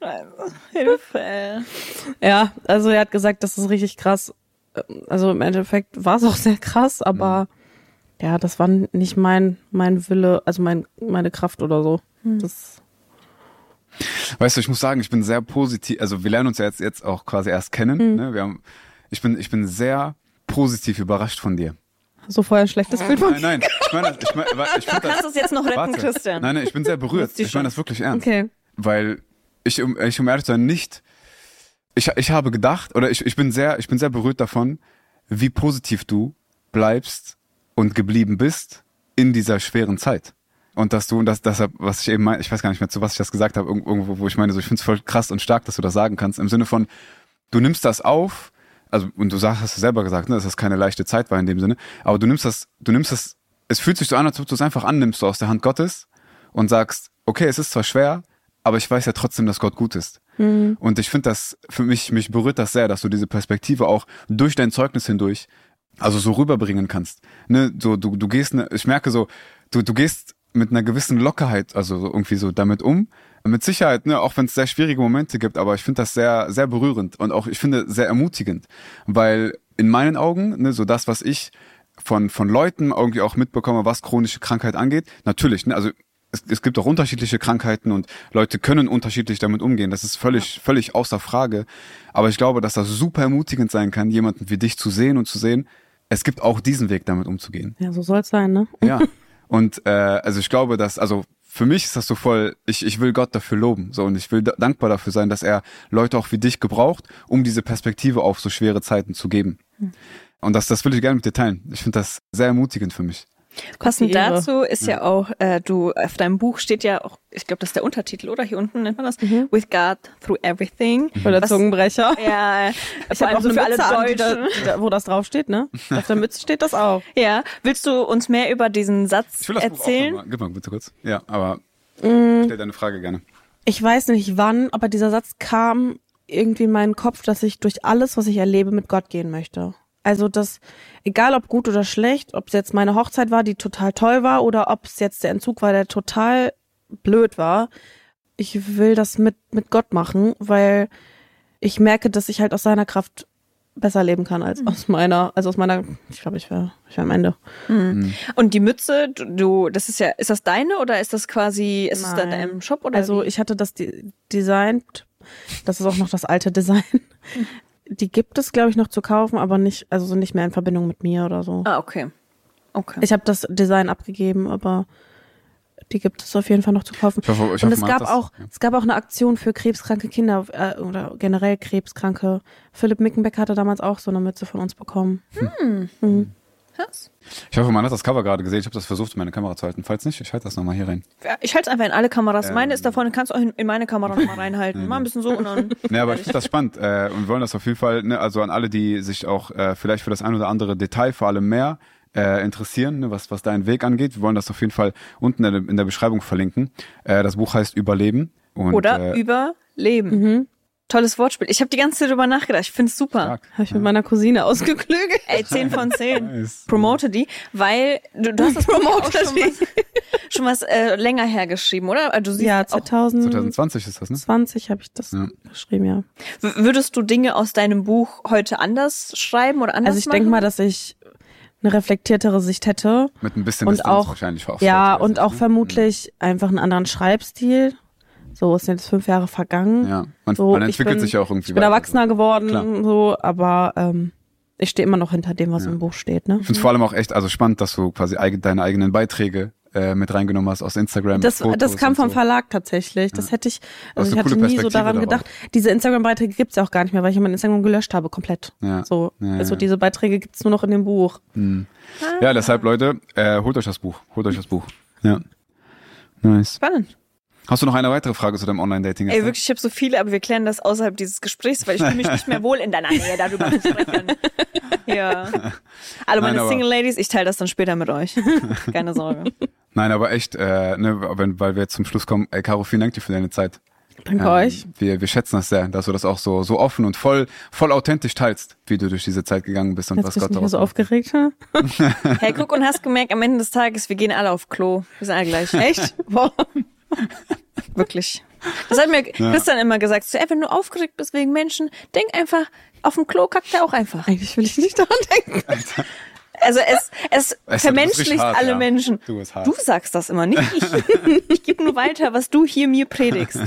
Hilfe. Ja, also er hat gesagt, das ist richtig krass. Also im Endeffekt war es auch sehr krass, aber ja, das war nicht mein mein Wille, also mein meine Kraft oder so. Das Weißt du, ich muss sagen, ich bin sehr positiv, also wir lernen uns ja jetzt, jetzt auch quasi erst kennen, Mhm. ne? Wir haben, ich bin, ich bin sehr positiv überrascht von dir. so vorher ein schlechtes Bild von Nein, nein, ich meine, das- ich meine, ich Du finde kannst das, es jetzt noch retten, warte. Christian. Nein, nein, ich bin sehr berührt. die Ich meine das wirklich ernst. Okay. Weil ich, um, ich, um ehrlich zu sein, nicht, ich, ich habe gedacht, oder ich, ich bin sehr, ich bin sehr berührt davon, wie positiv du bleibst und geblieben bist in dieser schweren Zeit. Und dass du, und das, deshalb, was ich eben meine, ich weiß gar nicht mehr, zu was ich das gesagt habe, irgendwo, wo ich meine, so, ich finde es voll krass und stark, dass du das sagen kannst, im Sinne von, du nimmst das auf, also, und du sagst, hast du selber gesagt, ne, dass das keine leichte Zeit war in dem Sinne, aber du nimmst das, du nimmst das, es fühlt sich so an, als ob du es einfach annimmst, so aus der Hand Gottes und sagst, okay, es ist zwar schwer, aber ich weiß ja trotzdem, dass Gott gut ist. Mhm. Und ich finde das, für mich, mich berührt das sehr, dass du diese Perspektive auch durch dein Zeugnis hindurch, also so rüberbringen kannst. Ne, so, du, du gehst, ne, ich merke so, du, du gehst mit einer gewissen Lockerheit, also so irgendwie so damit um. Mit Sicherheit, ne, auch wenn es sehr schwierige Momente gibt, aber ich finde das sehr, sehr berührend und auch, ich finde, sehr ermutigend. Weil in meinen Augen, ne, so das, was ich von, von Leuten irgendwie auch mitbekomme, was chronische Krankheit angeht, natürlich, ne, also es, es gibt auch unterschiedliche Krankheiten und Leute können unterschiedlich damit umgehen. Das ist völlig, völlig außer Frage. Aber ich glaube, dass das super ermutigend sein kann, jemanden wie dich zu sehen und zu sehen, es gibt auch diesen Weg, damit umzugehen. Ja, so soll's sein, ne? Ja. Und äh, also ich glaube, dass, also für mich ist das so voll, ich, ich will Gott dafür loben. So, und ich will da, dankbar dafür sein, dass er Leute auch wie dich gebraucht, um diese Perspektive auf so schwere Zeiten zu geben. Hm. Und das, das will ich gerne mit dir teilen. Ich finde das sehr ermutigend für mich. Passend Ehre. dazu ist ja, ja auch, äh, du, auf deinem Buch steht ja auch, ich glaube, das ist der Untertitel, oder? Hier unten nennt man das. Mhm. With God through everything. Für der Zungenbrecher. Ja, ich habe auch so eine Mütze an, die da, da, wo das draufsteht, ne? Auf der Mütze steht das auch. Ja. Willst du uns mehr über diesen Satz ich will das erzählen? Buch auch mal. Gib mal bitte kurz. Ja, aber mm. stell deine Frage gerne. Ich weiß nicht wann, aber dieser Satz kam irgendwie in meinen Kopf, dass ich durch alles, was ich erlebe, mit Gott gehen möchte. Also das, egal ob gut oder schlecht, ob es jetzt meine Hochzeit war, die total toll war, oder ob es jetzt der Entzug war, der total blöd war. Ich will das mit mit Gott machen, weil ich merke, dass ich halt aus seiner Kraft besser leben kann als mhm. aus meiner, also aus meiner, ich glaube, ich wäre ich wär am Ende. Mhm. Mhm. Und die Mütze, du, das ist ja, ist das deine oder ist das quasi, ist es da in deinem Shop oder? Also wie? ich hatte das de- designt, das ist auch noch das alte Design. Mhm. Die gibt es, glaube ich, noch zu kaufen, aber nicht, also so nicht mehr in Verbindung mit mir oder so. Ah, okay. Okay. Ich habe das Design abgegeben, aber die gibt es auf jeden Fall noch zu kaufen. Ich hoffe, ich Und hoffe, es gab das, auch, ja. es gab auch eine Aktion für krebskranke Kinder äh, oder generell Krebskranke. Philipp Mickenbeck hatte damals auch so eine Mütze von uns bekommen. Hm. Mhm. Was? Ich hoffe, man hat das Cover gerade gesehen. Ich habe das versucht, in meine Kamera zu halten. Falls nicht, ich halte das nochmal hier rein. Ich halte es einfach in alle Kameras. Ähm, meine ist davon, kannst du auch in, in meine Kamera nochmal reinhalten. Mal ein bisschen so und dann. Ne, aber ich finde das spannend äh, und wir wollen das auf jeden Fall, ne, also an alle, die sich auch äh, vielleicht für das ein oder andere Detail vor allem mehr äh, interessieren, ne, was was deinen Weg angeht. Wir wollen das auf jeden Fall unten in der, in der Beschreibung verlinken. Äh, das Buch heißt Überleben. Und, oder äh, Überleben. Mhm. Tolles Wortspiel. Ich habe die ganze Zeit drüber nachgedacht. Ich finde es super. Stark. Habe ich mit meiner Cousine ausgeklügelt. Ey, zehn von zehn. Nice. Promote die, weil du, du hast das Buch auch schon was, schon was äh, länger hergeschrieben, oder? Also du siehst Ja, auch, zwanzig zwanzig ist das, ne? zwanzig habe ich das Ja. geschrieben, ja. w- würdest du Dinge aus deinem Buch heute anders schreiben oder anders Also ich machen? denke mal, dass ich eine reflektiertere Sicht hätte. Mit ein bisschen Und Distanz auch, wahrscheinlich auch. ja, vielleicht, und weiß auch ich, vermutlich einfach einen anderen Schreibstil. So, es sind jetzt fünf Jahre vergangen. ne? Ja, man, So, man ich entwickelt bin- sich ja auch irgendwie Ich bin weiter. erwachsener geworden, Klar. so, aber ähm, ich stehe immer noch hinter dem, was Ja. im Buch steht. Ne? Ich finde es vor allem auch echt also spannend, dass du quasi eig- deine eigenen Beiträge äh, mit reingenommen hast aus Instagram. Das, Fotos das kam und vom so. Verlag tatsächlich. Das hätte ich, Das also ist ich eine hatte coole nie so Perspektive daran darauf. gedacht. Diese Instagram-Beiträge gibt's ja auch gar nicht mehr, weil ich mein Instagram gelöscht habe, komplett. Ja. So, Ja, also ja. diese Beiträge gibt's nur noch in dem Buch. Ja, deshalb, Leute, äh, holt euch das Buch. Holt euch das Buch. Ja. Nice. Spannend. Hast du noch eine weitere Frage zu deinem Online-Dating? Ey, wirklich, ich habe so viele, aber wir klären das außerhalb dieses Gesprächs, weil ich fühle mich nicht mehr wohl in deiner Nähe, darüber zu sprechen. Ja. Alle meine Nein, aber- Single Ladies, ich teile das dann später mit euch. Keine Sorge. Nein, aber echt, äh, ne, wenn, weil wir jetzt zum Schluss kommen, ey, Caro, vielen Dank dir für deine Zeit. Danke Ähm, euch. Wir, wir schätzen das sehr, dass du das auch so, so offen und voll, voll authentisch teilst, wie du durch diese Zeit gegangen bist und Jetzt was bist du Gott nicht mehr daraus so macht. aufgeregt. Hm? Hey, guck und hast gemerkt, am Ende des Tages, wir gehen alle auf Klo. Wir sind alle gleich. Echt? Boah. Wirklich. Das hat mir Christian immer gesagt. So, ey, wenn du aufgeregt bist wegen Menschen, denk einfach, auf dem Klo kackt er auch einfach. Eigentlich will ich nicht daran denken. Also es, es du bist vermenschlicht richtig hart, alle ja. Menschen. Du bist hart. Du sagst das immer, nicht ich. Ich gebe nur weiter, was du hier mir predigst.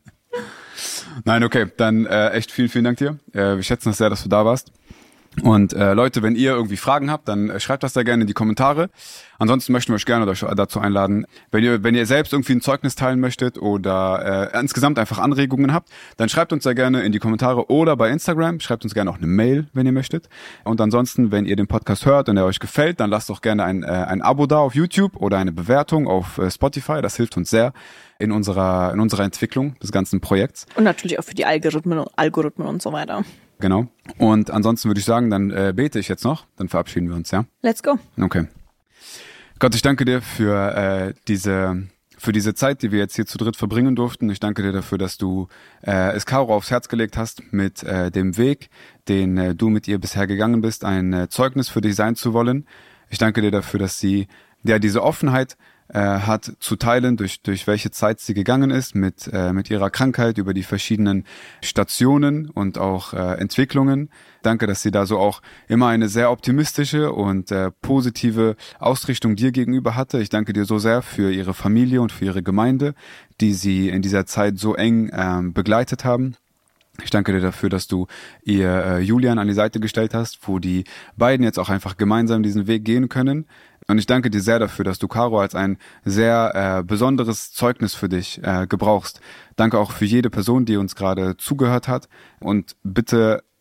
Nein, okay, dann äh, echt vielen, vielen Dank dir. Äh, wir schätzen das sehr, dass du da warst. Und äh, Leute, wenn ihr irgendwie Fragen habt, dann äh, schreibt das da gerne in die Kommentare. Ansonsten möchten wir euch gerne euch dazu einladen, wenn ihr wenn ihr selbst irgendwie ein Zeugnis teilen möchtet oder äh, insgesamt einfach Anregungen habt, dann schreibt uns da gerne in die Kommentare oder bei Instagram. Schreibt uns gerne auch eine Mail, wenn ihr möchtet. Und ansonsten, wenn ihr den Podcast hört und er euch gefällt, dann lasst doch gerne ein äh, ein Abo da auf YouTube oder eine Bewertung auf äh, Spotify. Das hilft uns sehr in unserer in unserer Entwicklung des ganzen Projekts. Und natürlich auch für die Algorithmen und Algorithmen und so weiter. Genau. Und ansonsten würde ich sagen, dann äh, bete ich jetzt noch, dann verabschieden wir uns, ja? Let's go. Okay. Gott, ich danke dir für äh, diese für diese Zeit, die wir jetzt hier zu dritt verbringen durften. Ich danke dir dafür, dass du äh, es Caro aufs Herz gelegt hast mit äh, dem Weg, den äh, du mit ihr bisher gegangen bist, ein äh, Zeugnis für dich sein zu wollen. Ich danke dir dafür, dass sie ja diese Offenheit äh, hat zu teilen, durch durch welche Zeit sie gegangen ist mit äh, mit ihrer Krankheit, über die verschiedenen Stationen und auch äh, Entwicklungen. Danke, dass sie da so auch immer eine sehr optimistische und äh, positive Ausrichtung dir gegenüber hatte. Ich danke dir so sehr für ihre Familie und für ihre Gemeinde, die sie in dieser Zeit so eng ähm, begleitet haben. Ich danke dir dafür, dass du ihr äh, Julian an die Seite gestellt hast, wo die beiden jetzt auch einfach gemeinsam diesen Weg gehen können. Und ich danke dir sehr dafür, dass du Caro als ein sehr äh, besonderes Zeugnis für dich äh, gebrauchst. Danke auch für jede Person, die uns gerade zugehört hat. Und bitte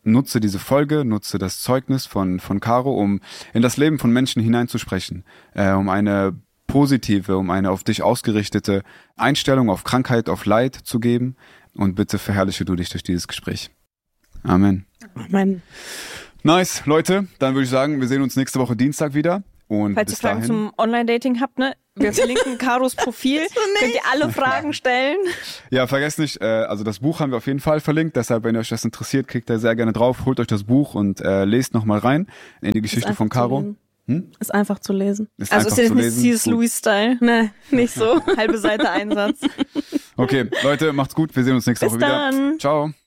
nutze diese Folge, nutze das Zeugnis von, von Caro, um in das Leben von Menschen hineinzusprechen, äh, um eine positive, um eine auf dich ausgerichtete Einstellung auf Krankheit, auf Leid zu geben. Und bitte verherrliche du dich durch dieses Gespräch. Amen. Amen. Nice, Leute, dann würde ich sagen, wir sehen uns nächste Woche Dienstag wieder. Und Falls bis ihr Fragen dahin, zum Online-Dating habt, ne? Wir verlinken Karos Profil. Könnt ihr alle Fragen stellen. ja, vergesst nicht, äh, also das Buch haben wir auf jeden Fall verlinkt. Deshalb, wenn euch das interessiert, klickt da sehr gerne drauf, holt euch das Buch und äh, lest nochmal rein in die Geschichte von Caro. Hm? Ist einfach zu lesen. Ist Also einfach ist jetzt zu nicht lesen. C S. Gut. Lewis-Style. Nee, nicht so. Halbe Seite Einsatz. Okay, Leute, macht's gut. Wir sehen uns nächste Bis Woche wieder. dann. Ciao.